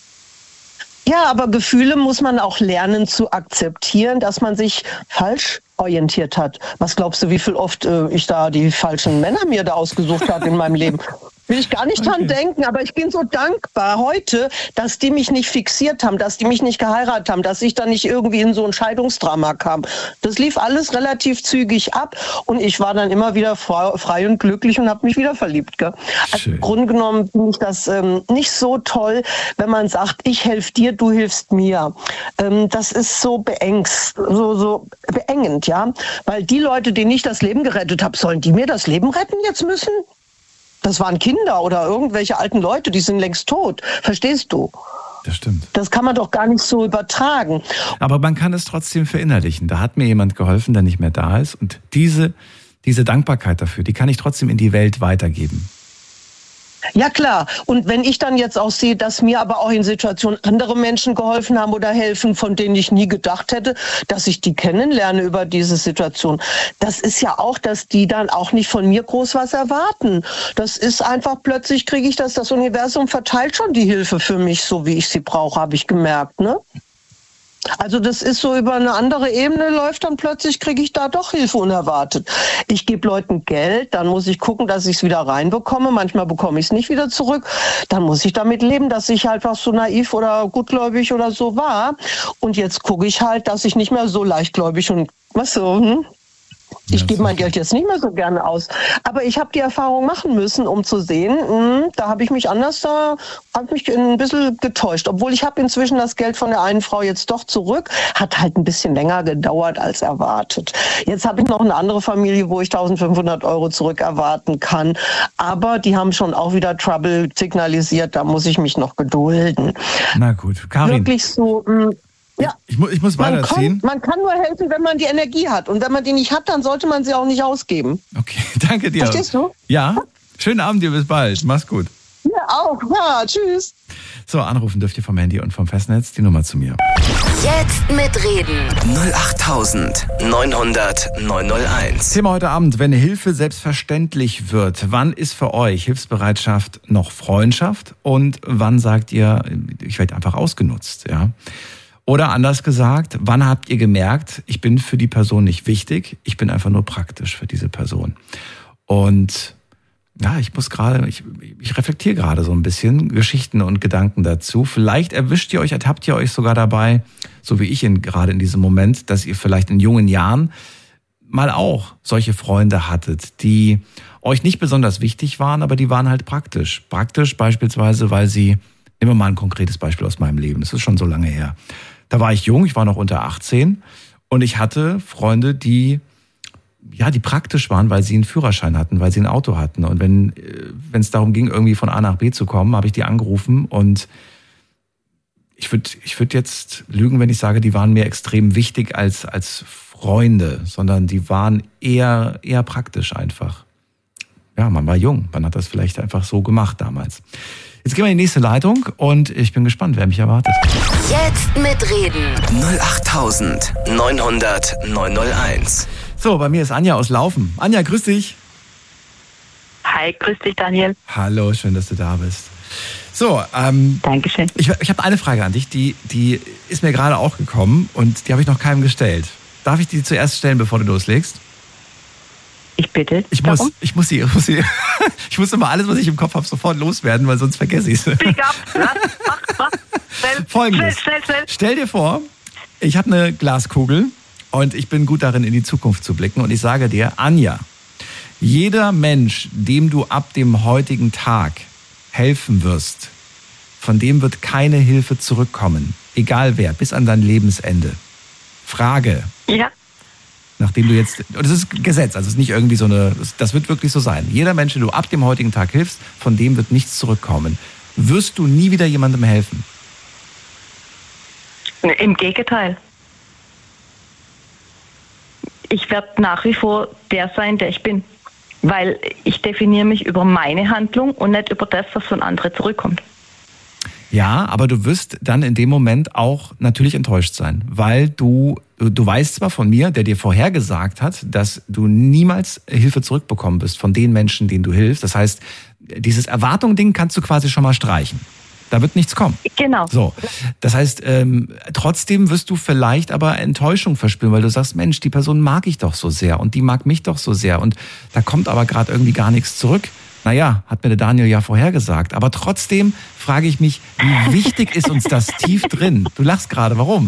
Ja, aber Gefühle muss man auch lernen zu akzeptieren, dass man sich falsch orientiert hat. Was glaubst du, wie viel oft äh, ich da die falschen Männer mir da ausgesucht habe in meinem Leben? Will ich gar nicht okay. dran denken, aber ich bin so dankbar heute, dass die mich nicht fixiert haben, dass die mich nicht geheiratet haben, dass ich da nicht irgendwie in so ein Scheidungsdrama kam. Das lief alles relativ zügig ab und ich war dann immer wieder frei und glücklich und habe mich wieder verliebt. Gell? Also im Grunde genommen finde ich das ähm, nicht so toll, wenn man sagt, ich helfe dir, du hilfst mir. Ähm, das ist so beengst, so, so beengend, ja, weil die Leute, denen ich das Leben gerettet habe, sollen die mir das Leben retten jetzt müssen? Das waren Kinder oder irgendwelche alten Leute, die sind längst tot. Verstehst du? Das stimmt. Das kann man doch gar nicht so übertragen. Aber man kann es trotzdem verinnerlichen. Da hat mir jemand geholfen, der nicht mehr da ist. Und diese, diese Dankbarkeit dafür, die kann ich trotzdem in die Welt weitergeben. Ja klar, und wenn ich dann jetzt auch sehe, dass mir aber auch in Situationen andere Menschen geholfen haben oder helfen, von denen ich nie gedacht hätte, dass ich die kennenlerne über diese Situation, das ist ja auch, dass die dann auch nicht von mir groß was erwarten. Das ist einfach, plötzlich kriege ich das, das Universum verteilt schon die Hilfe für mich, so wie ich sie brauche, habe ich gemerkt, ne? Also das ist so, über eine andere Ebene läuft, dann plötzlich kriege ich da doch Hilfe unerwartet. Ich gebe Leuten Geld, dann muss ich gucken, dass ich es wieder reinbekomme. Manchmal bekomme ich es nicht wieder zurück. Dann muss ich damit leben, dass ich halt einfach so naiv oder gutgläubig oder so war. Und jetzt gucke ich halt, dass ich nicht mehr so leichtgläubig und was so, hm? Ich gebe mein Geld jetzt nicht mehr so gerne aus. Aber ich habe die Erfahrung machen müssen, um zu sehen, mh, da habe ich mich anders, da habe mich ein bisschen getäuscht. Obwohl ich habe inzwischen das Geld von der einen Frau jetzt doch zurück. Hat halt ein bisschen länger gedauert als erwartet. Jetzt habe ich noch eine andere Familie, wo ich eintausendfünfhundert Euro zurück erwarten kann. Aber die haben schon auch wieder Trouble signalisiert. Da muss ich mich noch gedulden. Na gut, Karin. Wirklich so... Mh, Ja, ich, ich, ich muss weiterziehen. Man, man kann nur helfen, wenn man die Energie hat. Und wenn man die nicht hat, dann sollte man sie auch nicht ausgeben. Okay, danke dir. Verstehst du? Ja, schönen Abend dir, bis bald. Mach's gut. Ja, auch. Ja, tschüss. So, anrufen dürft ihr vom Handy und vom Festnetz. Die Nummer zu mir. Jetzt mitreden. null acht neun hundert neun null eins. Thema heute Abend, wenn Hilfe selbstverständlich wird. Wann ist für euch Hilfsbereitschaft noch Freundschaft? Und wann sagt ihr, ich werde einfach ausgenutzt? Ja. Oder anders gesagt, wann habt ihr gemerkt, ich bin für die Person nicht wichtig, ich bin einfach nur praktisch für diese Person? Und ja, ich muss gerade, ich, ich reflektiere gerade so ein bisschen Geschichten und Gedanken dazu. Vielleicht erwischt ihr euch, ertappt ihr euch sogar dabei, so wie ich in, gerade in diesem Moment, dass ihr vielleicht in jungen Jahren mal auch solche Freunde hattet, die euch nicht besonders wichtig waren, aber die waren halt praktisch. Praktisch beispielsweise, weil sie, nehmen wir mal ein konkretes Beispiel aus meinem Leben, das ist schon so lange her. Da war ich jung, ich war noch unter achtzehn und ich hatte Freunde, die, ja, die praktisch waren, weil sie einen Führerschein hatten, weil sie ein Auto hatten. Und wenn wenn es darum ging, irgendwie von A nach B zu kommen, habe ich die angerufen und ich würde ich würd jetzt lügen, wenn ich sage, die waren mir extrem wichtig als, als Freunde, sondern die waren eher, eher praktisch einfach. Ja, man war jung, man hat das vielleicht einfach so gemacht damals. Jetzt gehen wir in die nächste Leitung und ich bin gespannt, wer mich erwartet. Jetzt mitreden. null acht neun null null neun null eins. So, bei mir ist Anja aus Laufen. Anja, grüß dich. Hi, grüß dich, Daniel. Hallo, schön, dass du da bist. So, ähm, Dankeschön. ich, ich habe eine Frage an dich, die, die ist mir gerade auch gekommen und die habe ich noch keinem gestellt. Darf ich die zuerst stellen, bevor du loslegst? Ich bitte. Ich muss, Warum? ich muss sie, ich muss sie, ich muss immer alles, was ich im Kopf habe, sofort loswerden, weil sonst vergesse ich es. Pick up, mach, mach, schnell, Folgendes. Schnell, schnell, schnell. Stell dir vor, ich habe eine Glaskugel und ich bin gut darin, in die Zukunft zu blicken und ich sage dir, Anja, jeder Mensch, dem du ab dem heutigen Tag helfen wirst, von dem wird keine Hilfe zurückkommen. Egal wer, bis an dein Lebensende. Frage. Ja. Nachdem du jetzt, das ist Gesetz, also es ist nicht irgendwie so eine, das wird wirklich so sein. Jeder Mensch, dem du ab dem heutigen Tag hilfst, von dem wird nichts zurückkommen. Wirst du nie wieder jemandem helfen? Im Gegenteil. Ich werde nach wie vor der sein, der ich bin. Weil ich definiere mich über meine Handlung und nicht über das, was von anderen zurückkommt. Ja, aber du wirst dann in dem Moment auch natürlich enttäuscht sein, weil du, du weißt zwar von mir, der dir vorhergesagt hat, dass du niemals Hilfe zurückbekommen wirst von den Menschen, denen du hilfst. Das heißt, dieses Erwartung-Ding kannst du quasi schon mal streichen. Da wird nichts kommen. Genau. So, das heißt, ähm, trotzdem wirst du vielleicht aber Enttäuschung verspüren, weil du sagst, Mensch, die Person mag ich doch so sehr und die mag mich doch so sehr und da kommt aber gerade irgendwie gar nichts zurück. Naja, hat mir der Daniel ja vorhergesagt. Aber trotzdem frage ich mich, wie wichtig ist uns das tief drin? Du lachst gerade, warum?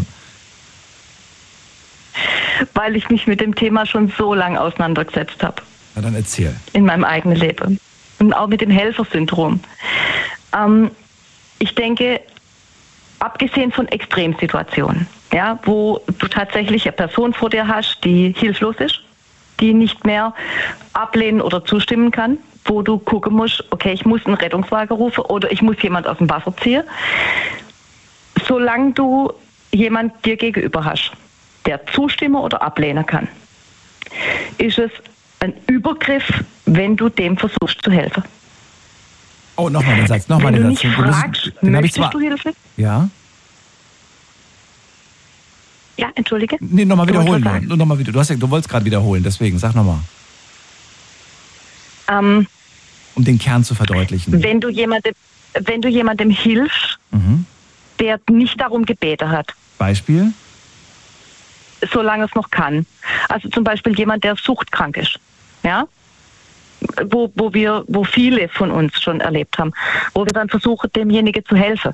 Weil ich mich mit dem Thema schon so lange auseinandergesetzt habe. Na dann erzähl. In meinem eigenen Leben. Und auch mit dem Helfersyndrom. Ähm, ich denke, abgesehen von Extremsituationen, ja, wo du tatsächlich eine Person vor dir hast, die hilflos ist, die nicht mehr ablehnen oder zustimmen kann, wo du gucken musst, okay, ich muss einen Rettungswagen rufen oder ich muss jemand aus dem Wasser ziehen. Solange du jemand dir gegenüber hast, der zustimmen oder ablehnen kann, ist es ein Übergriff, wenn du dem versuchst zu helfen. Oh, nochmal den Satz, nochmal den Satz. Wenn du mich fragst, den möchtest zwar, du Hilfe? Ja? Ja, entschuldige. Nee, nochmal wiederholen. Du, nur, noch mal, du, hast ja, du wolltest gerade wiederholen, deswegen, sag nochmal. Ähm, um den Kern zu verdeutlichen. Wenn du jemandem, wenn du jemandem hilfst, mhm. der nicht darum gebeten hat. Beispiel? Solange es noch kann. Also zum Beispiel jemand, der suchtkrank ist. Ja? Wo, wo wir, wo viele von uns schon erlebt haben, wo wir dann versuchen, demjenigen zu helfen.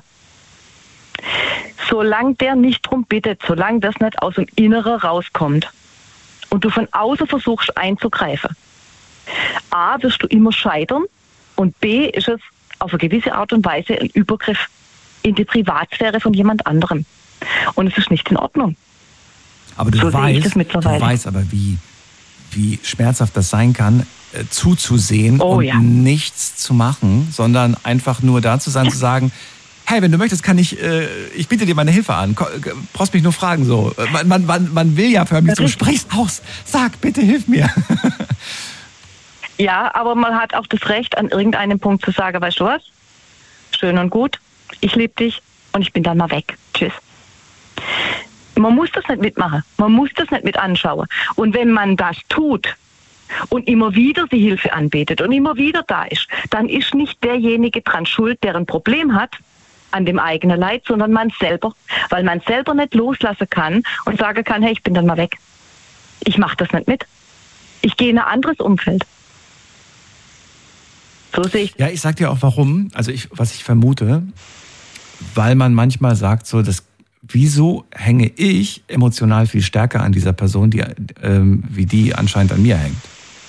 Solange der nicht drum bittet, solange das nicht aus dem Inneren rauskommt und du von außen versuchst einzugreifen, A, wirst du immer scheitern und B, ist es auf eine gewisse Art und Weise ein Übergriff in die Privatsphäre von jemand anderem. Und es ist nicht in Ordnung. Aber du, so weißt, du weißt aber, wie, wie schmerzhaft das sein kann, äh, zuzusehen oh, und ja. nichts zu machen, sondern einfach nur da zu sein, zu sagen, hey, wenn du möchtest, kann ich, äh, ich biete dir meine Hilfe an. Brauchst mich nur fragen so. Man, man, man, man will ja förmlich so, sprich's aus. Sag, bitte hilf mir. Ja, aber man hat auch das Recht, an irgendeinem Punkt zu sagen, weißt du was? Schön und gut, ich liebe dich und ich bin dann mal weg. Tschüss. Man muss das nicht mitmachen. Man muss das nicht mit anschauen. Und wenn man das tut und immer wieder die Hilfe anbietet und immer wieder da ist, dann ist nicht derjenige dran schuld, der ein Problem hat an dem eigenen Leid, sondern man selber. Weil man selber nicht loslassen kann und sagen kann, hey, ich bin dann mal weg. Ich mache das nicht mit. Ich gehe in ein anderes Umfeld. So sehe ich. Ja, ich sag dir auch warum. Also ich, was ich vermute, weil man manchmal sagt, so, das wieso hänge ich emotional viel stärker an dieser Person, die, ähm, wie die anscheinend an mir hängt?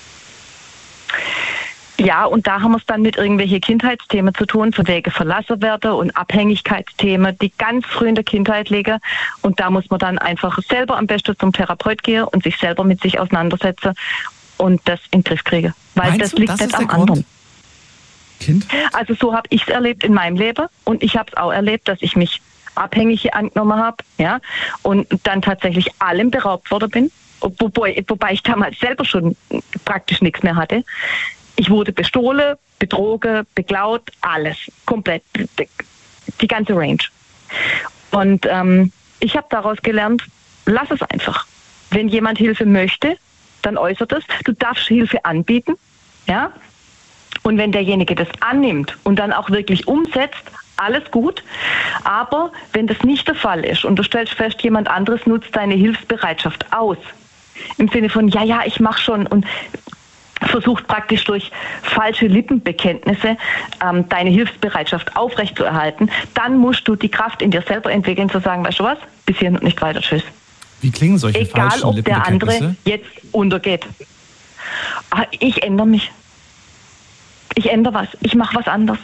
Ja, und da haben wir es dann mit irgendwelchen Kindheitsthemen zu tun, von wegen verlassen werden und Abhängigkeitsthemen, die ganz früh in der Kindheit liegen. Und da muss man dann einfach selber am besten zum Therapeut gehen und sich selber mit sich auseinandersetzen und das in den Griff kriegen. Weil Meinst das du, liegt das nicht ist am der Grund? anderen. Kind? Also so habe ich es erlebt in meinem Leben und ich habe es auch erlebt, dass ich mich abhängig angenommen habe, ja, und dann tatsächlich allem beraubt worden bin, wobei, wobei ich damals selber schon praktisch nichts mehr hatte. Ich wurde bestohlen, betrogen, beklaut, alles, komplett, die ganze Range. Und ähm, ich habe daraus gelernt, lass es einfach. Wenn jemand Hilfe möchte, dann äußert es. Du darfst Hilfe anbieten, ja. Und wenn derjenige das annimmt und dann auch wirklich umsetzt, alles gut. Aber wenn das nicht der Fall ist und du stellst fest, jemand anderes nutzt deine Hilfsbereitschaft aus, im Sinne von, ja, ja, ich mache schon und versucht praktisch durch falsche Lippenbekenntnisse ähm, deine Hilfsbereitschaft aufrechtzuerhalten, dann musst du die Kraft in dir selber entwickeln, zu sagen, weißt du was, bis hierhin und nicht weiter, tschüss. Wie klingen solche Egal, falschen ob der Lippenbekenntnisse? andere jetzt untergeht. Ah, ich ändere mich. Ich ändere was. Ich mache was anderes.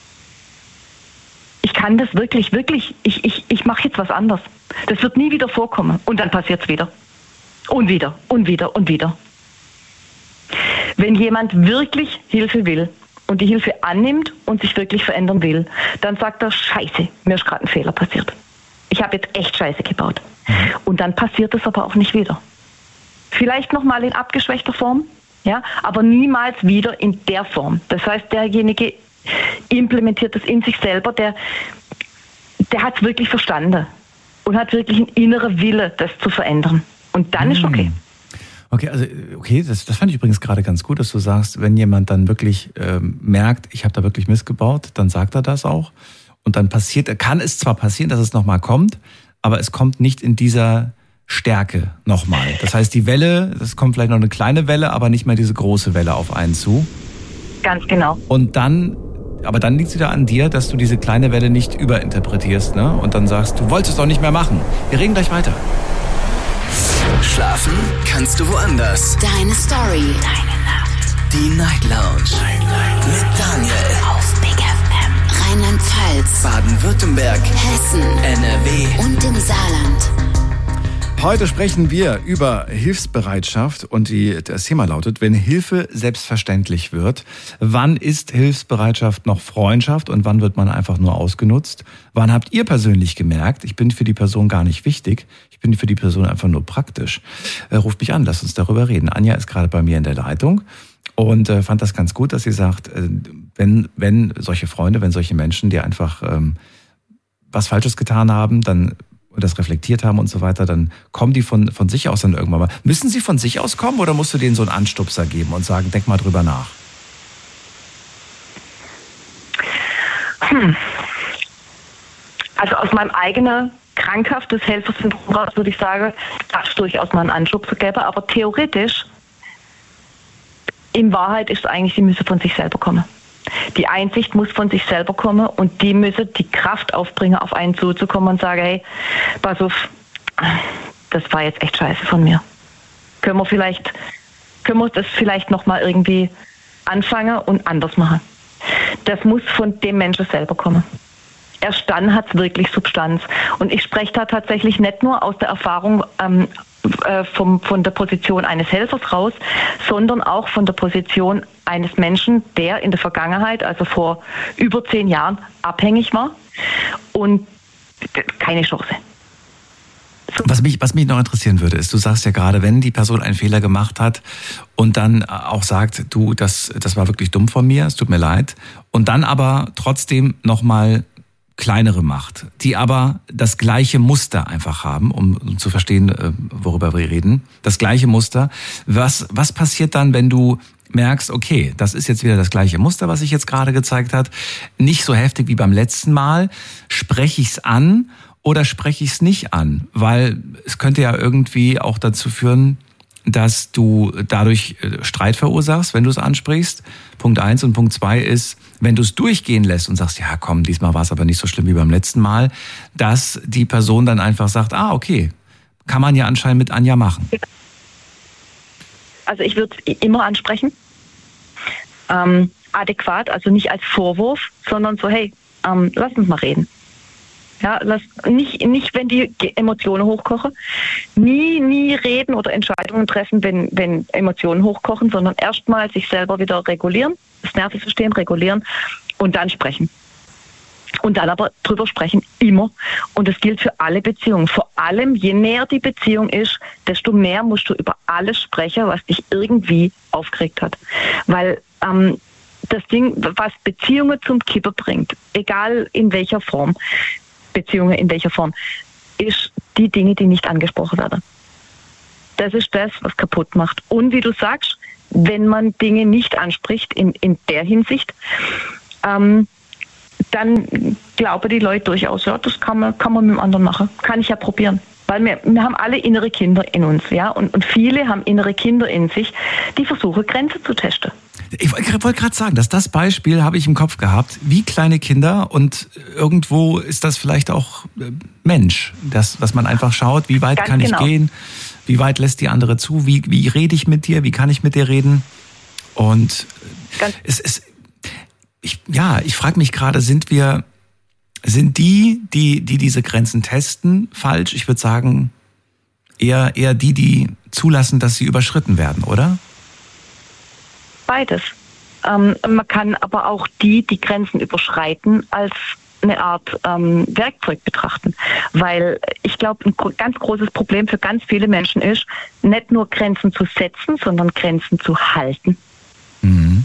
Ich kann das wirklich, wirklich, ich, ich, ich mache jetzt was anderes. Das wird nie wieder vorkommen. Und dann passiert es wieder. Und wieder, und wieder, und wieder. Wenn jemand wirklich Hilfe will und die Hilfe annimmt und sich wirklich verändern will, dann sagt er, Scheiße, mir ist gerade ein Fehler passiert. Ich habe jetzt echt Scheiße gebaut. Und dann passiert es aber auch nicht wieder. Vielleicht nochmal in abgeschwächter Form, ja, aber niemals wieder in der Form. Das heißt, derjenige implementiert das in sich selber, der, der hat es wirklich verstanden und hat wirklich einen inneren Wille, das zu verändern. Und dann ist okay. Okay, also okay, das, das fand ich übrigens gerade ganz gut, dass du sagst, wenn jemand dann wirklich ähm, merkt, ich habe da wirklich missgebaut, dann sagt er das auch. Und dann passiert, kann es zwar passieren, dass es nochmal kommt, aber es kommt nicht in dieser Stärke nochmal. Das heißt, die Welle, das kommt vielleicht noch eine kleine Welle, aber nicht mehr diese große Welle auf einen zu. Ganz genau. Und dann, aber dann liegt es wieder an dir, dass du diese kleine Welle nicht überinterpretierst, ne? Und dann sagst, du wolltest es doch nicht mehr machen. Wir reden gleich weiter. Schlafen kannst du woanders. Deine Story. Deine Nacht. Die Night Lounge. Night, Night. Mit Daniel. Auf Big F M. Rheinland-Pfalz. Baden-Württemberg. Hessen. N R W. Und im Saarland. Heute sprechen wir über Hilfsbereitschaft und die, das Thema lautet, wenn Hilfe selbstverständlich wird, wann ist Hilfsbereitschaft noch Freundschaft und wann wird man einfach nur ausgenutzt? Wann habt ihr persönlich gemerkt, ich bin für die Person gar nicht wichtig, ich bin für die Person einfach nur praktisch? Äh, ruft mich an, lasst uns darüber reden. Anja ist gerade bei mir in der Leitung und äh, fand das ganz gut, dass sie sagt, äh, wenn, wenn solche Freunde, wenn solche Menschen, die einfach ähm, was Falsches getan haben, dann das reflektiert haben und so weiter, dann kommen die von, von sich aus dann irgendwann mal. Müssen sie von sich aus kommen oder musst du denen so einen Anstupser geben und sagen, denk mal drüber nach? Hm. Also aus meinem eigenen krankhaftes Helfersyndrom raus würde ich sagen, darf es durchaus mal einen Anstupser geben, aber theoretisch, in Wahrheit ist es eigentlich, sie müssen von sich selber kommen. Die Einsicht muss von sich selber kommen und die müssen die Kraft aufbringen, auf einen zuzukommen und sagen, hey, pass auf, das war jetzt echt scheiße von mir. Können wir vielleicht, können wir das vielleicht nochmal irgendwie anfangen und anders machen. Das muss von dem Menschen selber kommen. Erst dann hat es wirklich Substanz. Und ich spreche da tatsächlich nicht nur aus der Erfahrung ähm, äh, vom, von der Position eines Helfers raus, sondern auch von der Position eines Menschen, der in der Vergangenheit, also vor über zehn Jahren, abhängig war und keine Chance. So. Was mich, was mich noch interessieren würde, ist, du sagst ja gerade, wenn die Person einen Fehler gemacht hat und dann auch sagt, du, das, das war wirklich dumm von mir, es tut mir leid, und dann aber trotzdem nochmal kleinere macht, die aber das gleiche Muster einfach haben, um, um zu verstehen, worüber wir reden, das gleiche Muster. Was, was passiert dann, wenn du merkst, okay, das ist jetzt wieder das gleiche Muster, was sich jetzt gerade gezeigt hat, nicht so heftig wie beim letzten Mal, spreche ich es an oder spreche ich es nicht an? Weil es könnte ja irgendwie auch dazu führen, dass du dadurch Streit verursachst, wenn du es ansprichst. Punkt eins. Und Punkt zwei ist, wenn du es durchgehen lässt und sagst, ja komm, diesmal war es aber nicht so schlimm wie beim letzten Mal, dass die Person dann einfach sagt, ah okay, kann man ja anscheinend mit Anja machen. Also ich würde es immer ansprechen. Ähm, adäquat, also nicht als Vorwurf, sondern so, hey, ähm, lass uns mal reden. Ja, lass, nicht, nicht, wenn die Emotionen hochkochen. Nie, nie reden oder Entscheidungen treffen, wenn, wenn Emotionen hochkochen, sondern erstmal sich selber wieder regulieren, das Nervensystem regulieren und dann sprechen. Und dann aber drüber sprechen, immer. Und das gilt für alle Beziehungen. Vor allem, je näher die Beziehung ist, desto mehr musst du über alles sprechen, was dich irgendwie aufgeregt hat. Weil ähm, das Ding, was Beziehungen zum Kippen bringt, egal in welcher Form, Beziehungen in welcher Form, ist die Dinge, die nicht angesprochen werden. Das ist das, was kaputt macht. Und wie du sagst, wenn man Dinge nicht anspricht in, in der Hinsicht, ähm, dann glauben die Leute durchaus, ja, das kann man, kann man mit dem anderen machen. Kann ich ja probieren. Weil wir, wir haben alle innere Kinder in uns, ja, und, und viele haben innere Kinder in sich, die versuchen, Grenzen zu testen. Ich wollte gerade sagen, dass das Beispiel habe ich im Kopf gehabt, wie kleine Kinder, und irgendwo ist das vielleicht auch Mensch, das, was man einfach schaut, wie weit Ganz kann genau. ich gehen, wie weit lässt die andere zu, wie, wie rede ich mit dir, wie kann ich mit dir reden, und Ganz es ist, ich, ja, ich frage mich gerade, sind wir, sind die, die, die diese Grenzen testen, falsch? Ich würde sagen, eher, eher die, die zulassen, dass sie überschritten werden, oder? Beides. Ähm, man kann aber auch die, die Grenzen überschreiten, als eine Art ähm, Werkzeug betrachten. Weil ich glaube, ein ganz großes Problem für ganz viele Menschen ist, nicht nur Grenzen zu setzen, sondern Grenzen zu halten. Mhm.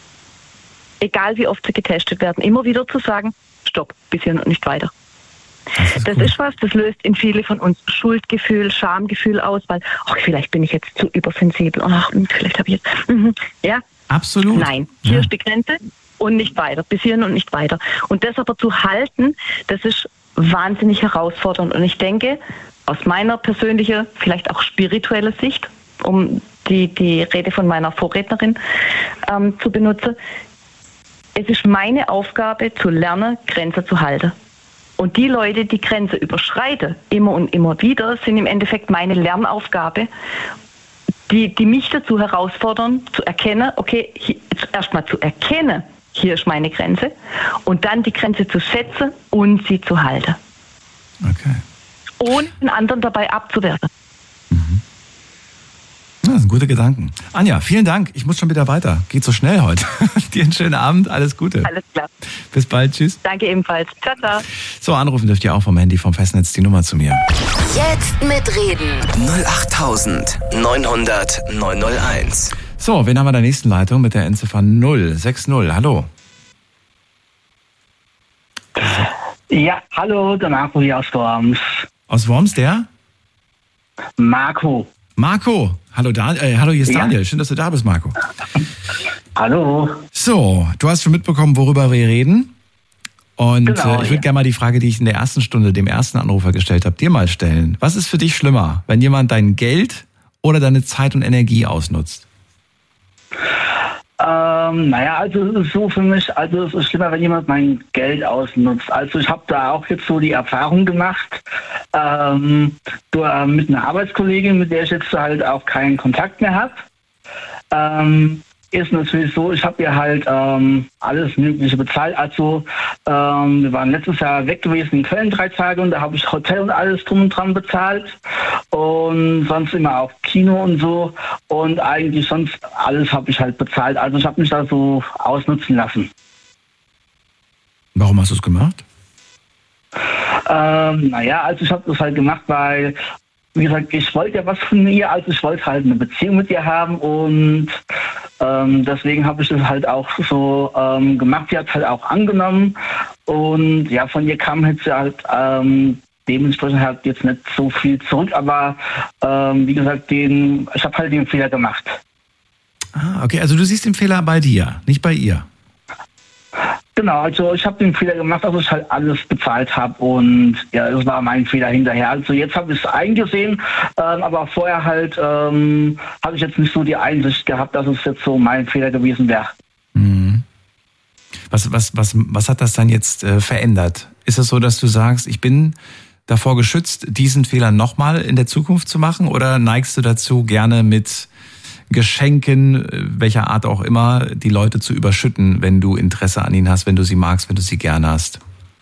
Egal wie oft sie getestet werden, immer wieder zu sagen, stopp, bis hier und nicht weiter. Das, ist, das ist was, das löst in viele von uns Schuldgefühl, Schamgefühl aus, weil, ach, vielleicht bin ich jetzt zu übersensibel, ach, vielleicht habe ich jetzt, mhm, ja. Absolut. Nein, hier ja. ist die Grenze und nicht weiter, bis hierhin und nicht weiter. Und das aber zu halten, das ist wahnsinnig herausfordernd. Und ich denke, aus meiner persönlichen, vielleicht auch spirituellen Sicht, um die, die Rede von meiner Vorrednerin ähm, zu benutzen, es ist meine Aufgabe, zu lernen, Grenzen zu halten. Und die Leute, die Grenze überschreiten, immer und immer wieder, sind im Endeffekt meine Lernaufgabe, die, die mich dazu herausfordern, zu erkennen, okay, erstmal zu erkennen, hier ist meine Grenze, und dann die Grenze zu setzen und sie zu halten. Okay. Ohne den anderen dabei abzuwerten. Mhm. Das sind gute Gedanken. Anja, vielen Dank. Ich muss schon wieder weiter. Geht so schnell heute. Dir einen schönen Abend. Alles Gute. Alles klar. Bis bald. Tschüss. Danke ebenfalls. Ciao, ciao. So, anrufen dürft ihr auch vom Handy, vom Festnetz, die Nummer zu mir. Jetzt mitreden. null acht neunhundert neunhunderteins. So, wen haben wir in der nächsten Leitung mit der Endziffer null sechs null? Hallo. Ja, hallo, der Marco hier aus Worms. Aus Worms, der? Marco. Marco, hallo, Dan- äh, hallo, hier ist Ja. Daniel. Schön, dass du da bist, Marco. Hallo. So, du hast schon mitbekommen, worüber wir reden. Und Genau, äh, ich würde ja. gerne mal die Frage, die ich in der ersten Stunde dem ersten Anrufer gestellt habe, dir mal stellen. Was ist für dich schlimmer, wenn jemand dein Geld oder deine Zeit und Energie ausnutzt? Ähm, naja, also es ist so für mich, also es ist schlimmer, wenn jemand mein Geld ausnutzt. Also ich habe da auch jetzt so die Erfahrung gemacht, ähm, du, äh, mit einer Arbeitskollegin, mit der ich jetzt halt auch keinen Kontakt mehr habe. Ähm, ist natürlich so, ich habe ihr halt ähm, alles Mögliche bezahlt. Also ähm, wir waren letztes Jahr weg gewesen in Köln drei Tage und da habe ich Hotel und alles drum und dran bezahlt und sonst immer auch Kino und so und eigentlich sonst alles habe ich halt bezahlt. Also ich habe mich da so ausnutzen lassen. Warum hast du es gemacht? Ähm, naja, also ich habe das halt gemacht, weil, wie gesagt, ich wollte ja was von ihr, also ich wollte halt eine Beziehung mit ihr haben und ähm, deswegen habe ich das halt auch so ähm, gemacht. Sie hat halt auch angenommen und ja, von ihr kam jetzt halt ähm, dementsprechend halt jetzt nicht so viel zurück, aber ähm, wie gesagt, den, ich habe halt den Fehler gemacht. Ah, okay, also du siehst den Fehler bei dir, nicht bei ihr. Genau, also ich habe den Fehler gemacht, dass ich halt alles bezahlt habe und ja, das war mein Fehler hinterher. Also jetzt habe ich es eingesehen, ähm, aber vorher halt ähm, habe ich jetzt nicht so die Einsicht gehabt, dass es jetzt so mein Fehler gewesen wäre. Mhm. Was, was, was, was hat das dann jetzt äh, verändert? Ist es so, dass du sagst, ich bin davor geschützt, diesen Fehler nochmal in der Zukunft zu machen, oder neigst du dazu, gerne mit Geschenken, welcher Art auch immer, die Leute zu überschütten, wenn du Interesse an ihnen hast, wenn du sie magst, wenn du sie gerne hast?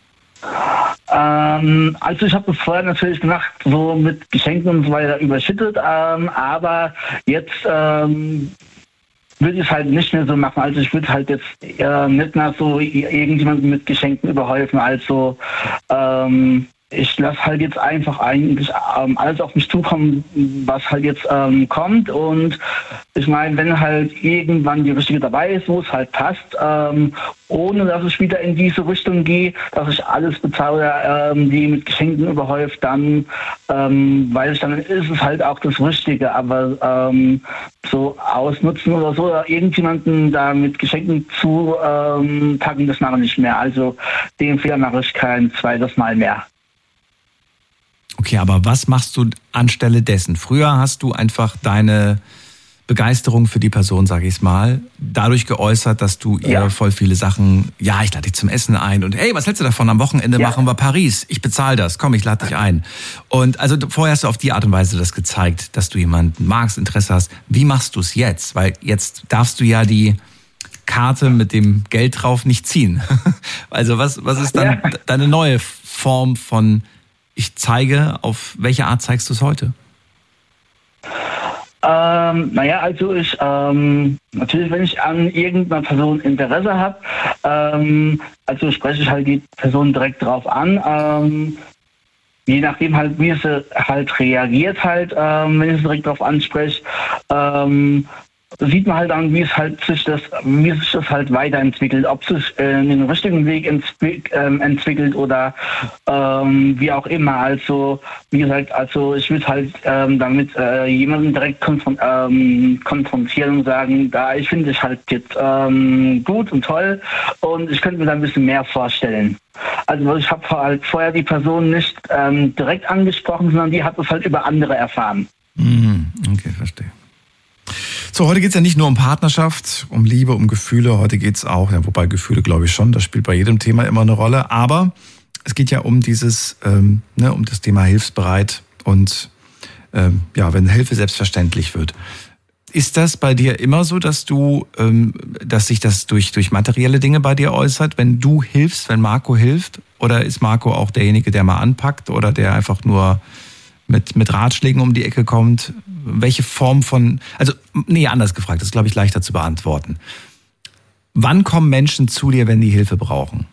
Ähm, also ich habe das vorher natürlich gemacht, so mit Geschenken und so weiter überschüttet, ähm, aber jetzt ähm, würde ich es halt nicht mehr so machen. Also ich würde halt jetzt äh, nicht mehr so irgendjemanden mit Geschenken überhäufen. Also ähm, ich lasse halt jetzt einfach eigentlich ähm, alles auf mich zukommen, was halt jetzt ähm, kommt. Und ich meine, wenn halt irgendwann die richtige dabei ist, wo es halt passt, ähm, ohne dass ich wieder in diese Richtung gehe, dass ich alles bezahle, ähm, die mit Geschenken überhäuft, dann ähm, weiß ich, dann ist es halt auch das Richtige. Aber ähm, so ausnutzen oder so, oder irgendjemanden da mit Geschenken zu ähm, packen, das mache ich nicht mehr. Also den Fehler mache ich kein zweites Mal mehr. Okay, aber was machst du anstelle dessen? Früher hast du einfach deine Begeisterung für die Person, sage ich es mal, dadurch geäußert, dass du ihr Ja. voll viele Sachen, ja, ich lade dich zum Essen ein und hey, was hältst du davon? Am Wochenende Ja. machen wir Paris, ich bezahle das, komm, ich lade dich ein. Und also vorher hast du auf die Art und Weise das gezeigt, dass du jemanden magst, Interesse hast. Wie machst du es jetzt? Weil jetzt darfst du ja die Karte mit dem Geld drauf nicht ziehen. Also was, was ist dann Ja. deine neue Form von ich zeige, auf welche Art zeigst du es heute? Ähm, naja, also ich, ähm, natürlich, wenn ich an irgendeiner Person Interesse habe, ähm, also spreche ich halt die Person direkt drauf an, ähm, je nachdem halt, wie sie halt reagiert halt, ähm, wenn ich sie direkt drauf anspreche, ähm, sieht man halt dann, wie es halt sich das, wie sich das halt weiterentwickelt, ob es sich äh, in den richtigen Weg entwick, ähm, entwickelt oder ähm, wie auch immer. Also wie gesagt, also ich würde halt ähm, damit äh, jemanden direkt konfron ähm, konfrontieren und sagen, da ich finde dich halt jetzt ähm, gut und toll und ich könnte mir da ein bisschen mehr vorstellen. Also ich habe halt vorher die Person nicht ähm, direkt angesprochen, sondern die hat es halt über andere erfahren. Okay, verstehe. So, heute geht es ja nicht nur um Partnerschaft, um Liebe, um Gefühle. Heute geht es auch, ja, wobei Gefühle glaube ich schon, das spielt bei jedem Thema immer eine Rolle. Aber es geht ja um dieses, ähm, ne, um das Thema hilfsbereit und ähm, ja, wenn Hilfe selbstverständlich wird. Ist das bei dir immer so, dass du, ähm, dass sich das durch durch materielle Dinge bei dir äußert, wenn du hilfst, wenn Marco hilft? Oder ist Marco auch derjenige, der mal anpackt oder der einfach nur mit mit Ratschlägen um die Ecke kommt? Welche Form von, also nee, anders gefragt, das ist glaube ich leichter zu beantworten. Wann kommen Menschen zu dir, wenn die Hilfe brauchen?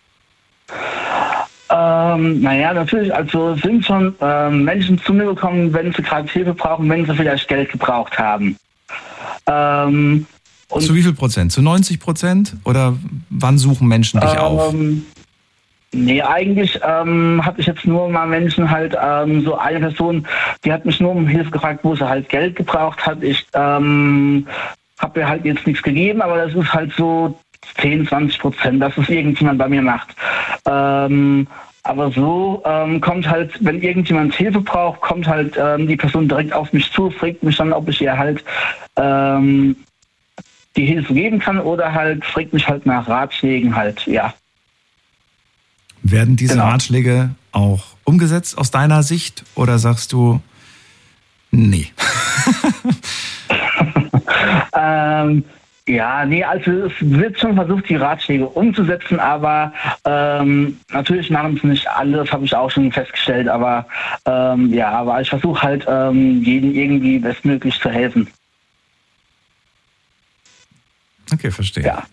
Ähm, naja, natürlich, also sind schon ähm, Menschen zu mir gekommen, wenn sie gerade Hilfe brauchen, wenn sie vielleicht Geld gebraucht haben. Ähm, und Zu wie viel Prozent? Zu neunzig Prozent? Oder wann suchen Menschen dich auf? ähm, Nee, eigentlich ähm, habe ich jetzt nur mal Menschen halt, ähm, so eine Person, die hat mich nur um Hilfe gefragt, wo sie halt Geld gebraucht hat. Ich ähm, habe ihr halt jetzt nichts gegeben, aber das ist halt so zehn, zwanzig Prozent, dass es irgendjemand bei mir macht. Ähm, aber so ähm, kommt halt, wenn irgendjemand Hilfe braucht, kommt halt ähm, die Person direkt auf mich zu, fragt mich dann, ob ich ihr halt ähm, die Hilfe geben kann oder halt fragt mich halt nach Ratschlägen halt, ja. Werden diese Genau. Ratschläge auch umgesetzt aus deiner Sicht oder sagst du, nee? ähm, ja, nee, also es wird schon versucht, die Ratschläge umzusetzen, aber ähm, natürlich machen es nicht alle, das habe ich auch schon festgestellt, aber ähm, ja, aber ich versuche halt ähm, jedem irgendwie bestmöglich zu helfen. Okay, verstehe. Ja.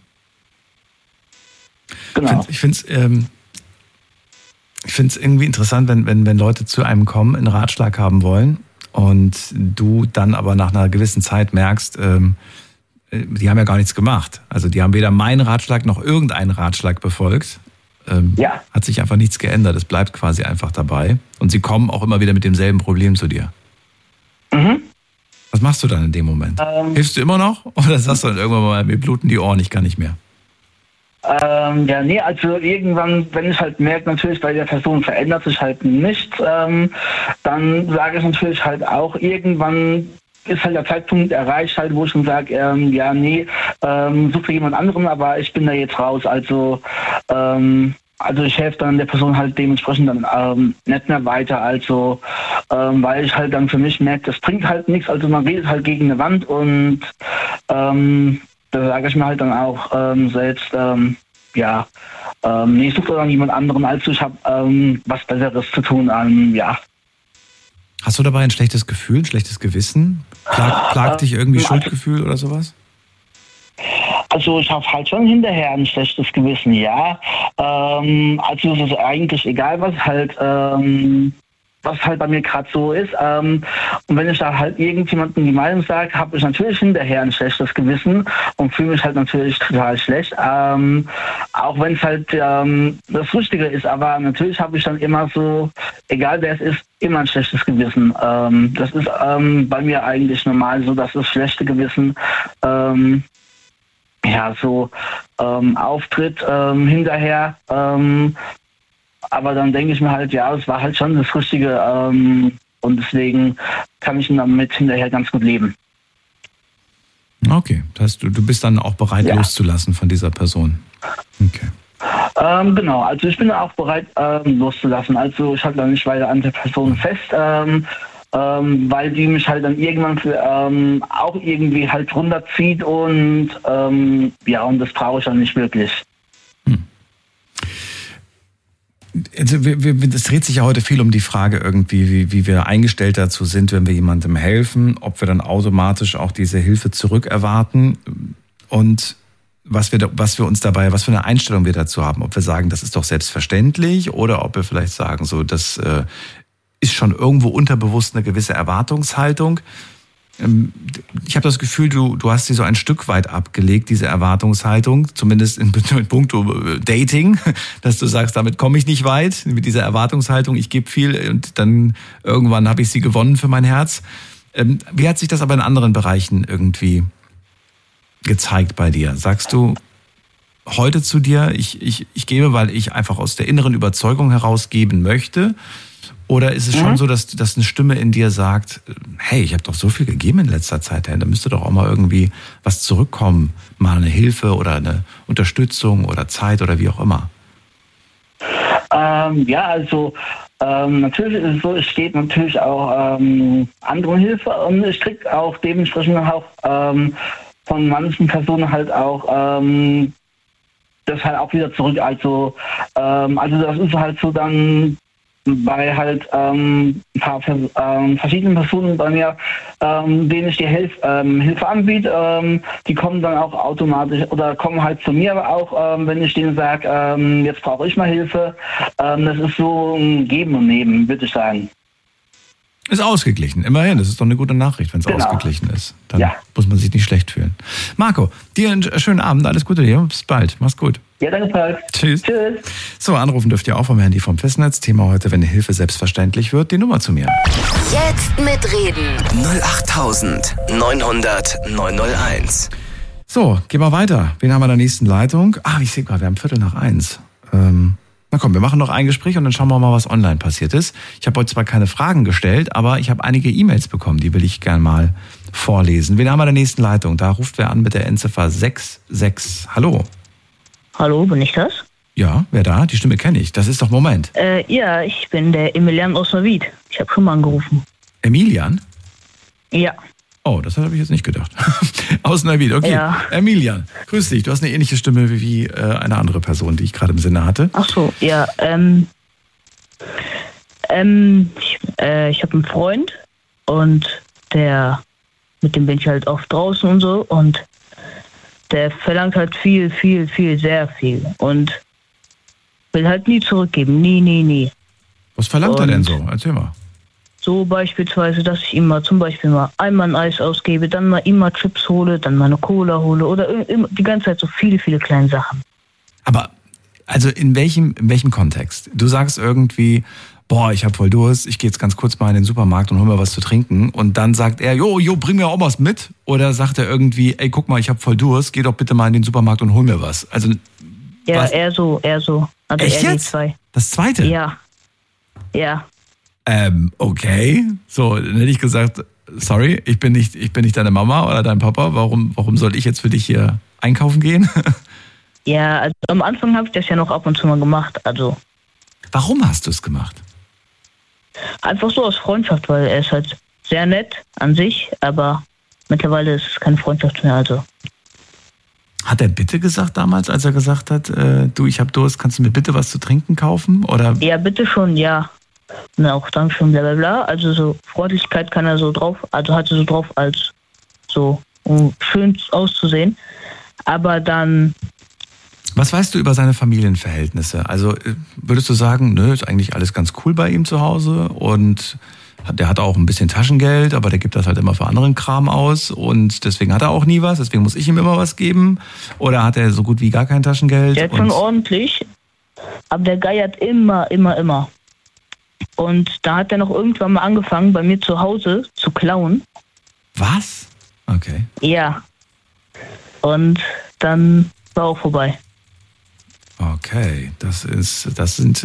Genau. Ich finde es ähm, ich find's irgendwie interessant, wenn, wenn, wenn Leute zu einem kommen, einen Ratschlag haben wollen und du dann aber nach einer gewissen Zeit merkst, ähm, die haben ja gar nichts gemacht. Also die haben weder meinen Ratschlag noch irgendeinen Ratschlag befolgt. Ähm, Ja. Hat sich einfach nichts geändert. Es bleibt quasi einfach dabei. Und sie kommen auch immer wieder mit demselben Problem zu dir. Mhm. Was machst du dann in dem Moment? Ähm, Hilfst du immer noch? Oder sagst du dann irgendwann mal, mir bluten die Ohren, ich kann nicht mehr? Ähm, ja, nee, also irgendwann, wenn ich halt merke, natürlich bei der Person verändert sich halt nichts, ähm, dann sage ich natürlich halt auch, irgendwann ist halt der Zeitpunkt erreicht, halt, wo ich dann sage, ähm, ja, nee, ähm, suche jemand anderen, aber ich bin da jetzt raus. Also, ähm, also ich helfe dann der Person halt dementsprechend dann ähm, nicht mehr weiter. Also, ähm, weil ich halt dann für mich merke, das bringt halt nichts. Also man redet halt gegen eine Wand und ähm, da sage ich mir halt dann auch ähm, selbst, ähm, ja, ähm, nee, ich suche dann jemand anderen, also ich habe ähm, was Besseres zu tun. Ähm, ja. Hast du dabei ein schlechtes Gefühl, ein schlechtes Gewissen? Plag, plagt dich irgendwie Schuldgefühl oder sowas? Also ich habe halt schon hinterher ein schlechtes Gewissen, ja. Ähm, also es ist eigentlich egal, was halt, ähm, was halt bei mir gerade so ist. Ähm, und wenn ich da halt irgendjemandem die Meinung sage, habe ich natürlich hinterher ein schlechtes Gewissen und fühle mich halt natürlich total schlecht. Ähm, auch wenn es halt ähm, das Richtige ist, aber natürlich habe ich dann immer so, egal wer es ist, immer ein schlechtes Gewissen. Ähm, das ist ähm, bei mir eigentlich normal so, dass das schlechte Gewissen ähm, ja so ähm, auftritt ähm, hinterher. Ähm, aber dann denke ich mir halt, ja, es war halt schon das Richtige ähm, und deswegen kann ich damit hinterher ganz gut leben. Okay, das heißt, du, du bist dann auch bereit, ja. loszulassen von dieser Person. Okay. Ähm, genau, also ich bin auch bereit, ähm, loszulassen. Also ich halte da nicht weiter an der Person fest, ähm, ähm, weil die mich halt dann irgendwann für, ähm, auch irgendwie halt runterzieht und ähm, ja, und das brauche ich dann nicht wirklich. Hm. Also wir, wir, das dreht sich ja heute viel um die Frage irgendwie, wie, wie wir eingestellt dazu sind, wenn wir jemandem helfen, ob wir dann automatisch auch diese Hilfe zurückerwarten und was wir, was wir uns dabei, was für eine Einstellung wir dazu haben. Ob wir sagen, das ist doch selbstverständlich oder ob wir vielleicht sagen, so, das äh, ist schon irgendwo unterbewusst eine gewisse Erwartungshaltung. Ähm, ich habe das Gefühl, du, du hast sie so ein Stück weit abgelegt, diese Erwartungshaltung, zumindest in, in puncto Dating, dass du sagst, damit komme ich nicht weit, mit dieser Erwartungshaltung, ich gebe viel und dann irgendwann habe ich sie gewonnen für mein Herz. Ähm, wie hat sich das aber in anderen Bereichen irgendwie gezeigt bei dir? Sagst du heute zu dir, ich, ich, ich gebe, weil ich einfach aus der inneren Überzeugung heraus geben möchte? Oder ist es mhm. schon so, dass, dass eine Stimme in dir sagt, hey, ich habe doch so viel gegeben in letzter Zeit, hey, da müsste doch auch mal irgendwie was zurückkommen, mal eine Hilfe oder eine Unterstützung oder Zeit oder wie auch immer? Ähm, ja, also ähm, natürlich ist es so, es steht natürlich auch ähm, anderen Hilfe und ich kriege auch dementsprechend auch ähm, von manchen Personen halt auch ähm, das halt auch wieder zurück. Also, ähm, also das ist halt so dann bei halt ähm, ein paar ähm, verschiedenen Personen bei mir, ähm, denen ich die Hilf, ähm, Hilfe anbiete, ähm, die kommen dann auch automatisch oder kommen halt zu mir, aber auch ähm, wenn ich denen sage, ähm, jetzt brauche ich mal Hilfe. Ähm, das ist so ein Geben und Nehmen, würde ich sagen. Ist ausgeglichen, immerhin. Das ist doch eine gute Nachricht, wenn es genau. ausgeglichen ist. Dann ja. muss man sich nicht schlecht fühlen. Marco, dir einen schönen Abend, alles Gute dir. Bis bald. Mach's gut. Ja, danke, Falk. Tschüss. Tschüss. So, anrufen dürft ihr auch vom Handy vom Festnetz. Thema heute, wenn Hilfe selbstverständlich wird, die Nummer zu mir. Jetzt mitreden. null acht neun null null neun null eins. So, gehen wir weiter. Wen haben wir in der nächsten Leitung? Ah, ich sehe gerade, wir haben Viertel nach eins. Ähm... Na komm, wir machen noch ein Gespräch und dann schauen wir mal, was online passiert ist. Ich habe heute zwar keine Fragen gestellt, aber ich habe einige E-Mails bekommen, die will ich gerne mal vorlesen. Wen haben wir in der nächsten Leitung? Da ruft wer an mit der Endziffer sechs sechs. Hallo. Hallo, bin ich das? Ja, wer da? Die Stimme kenne ich. Das ist doch Moment. Äh, ja, ich bin der Emilian aus Neuwied. Ich habe schon mal angerufen. Emilian? Ja. Oh, das habe ich jetzt nicht gedacht. Aus Neuwied, okay. Ja. Emilian, grüß dich. Du hast eine ähnliche Stimme wie, wie äh, eine andere Person, die ich gerade im Sinne hatte. Ach so, ja. Ähm, ähm, ich äh, ich habe einen Freund und der, mit dem bin ich halt oft draußen und so und der verlangt halt viel, viel, viel, sehr viel und will halt nie zurückgeben. Nie, nie, nie. Was verlangt und er denn so? Erzähl mal. So beispielsweise, dass ich ihm mal zum Beispiel mal einmal ein Eis ausgebe, dann mal immer Chips hole, dann mal eine Cola hole oder immer, die ganze Zeit so viele, viele kleine Sachen. Aber, also in welchem, in welchem Kontext? Du sagst irgendwie, boah, ich hab voll Durst, ich gehe jetzt ganz kurz mal in den Supermarkt und hol mir was zu trinken und dann sagt er, jo, jo, bring mir auch was mit. Oder sagt er irgendwie, ey, guck mal, ich hab voll Durst, geh doch bitte mal in den Supermarkt und hol mir was. Also Ja, Was? eher so, eher so. Also Echt eher jetzt? die zwei. Das zweite? Ja. Ja. Ähm, okay. So, dann hätte ich gesagt, sorry, ich bin nicht, ich bin nicht deine Mama oder dein Papa. Warum, warum soll ich jetzt für dich hier einkaufen gehen? Ja, also am Anfang habe ich das ja noch ab und zu mal gemacht. Also Warum hast du es gemacht? einfach so aus Freundschaft, weil er ist halt sehr nett an sich, aber mittlerweile ist es keine Freundschaft mehr. Also Hat er bitte gesagt damals, als er gesagt hat, äh, du, ich hab Durst, kannst du mir bitte was zu trinken kaufen? Oder? ja, bitte schon, ja. Und auch Dankeschön, bla bla bla. Also so Freundlichkeit kann er so drauf, also hatte so drauf als so, um schön auszusehen. Aber dann, Was weißt du über seine Familienverhältnisse? Also äh, würdest du sagen, nö, ist eigentlich alles ganz cool bei ihm zu Hause und hat- der hat auch ein bisschen Taschengeld, aber der gibt das halt immer für anderen Kram aus und deswegen hat er auch nie was, deswegen muss ich ihm immer was geben? Oder hat er so gut wie gar kein Taschengeld? der hat und schon ordentlich, aber der geiert immer, immer, immer. Und da hat er noch irgendwann mal angefangen, bei mir zu Hause zu klauen. Was? Okay. Ja. Und dann war auch vorbei. Okay, das ist, das sind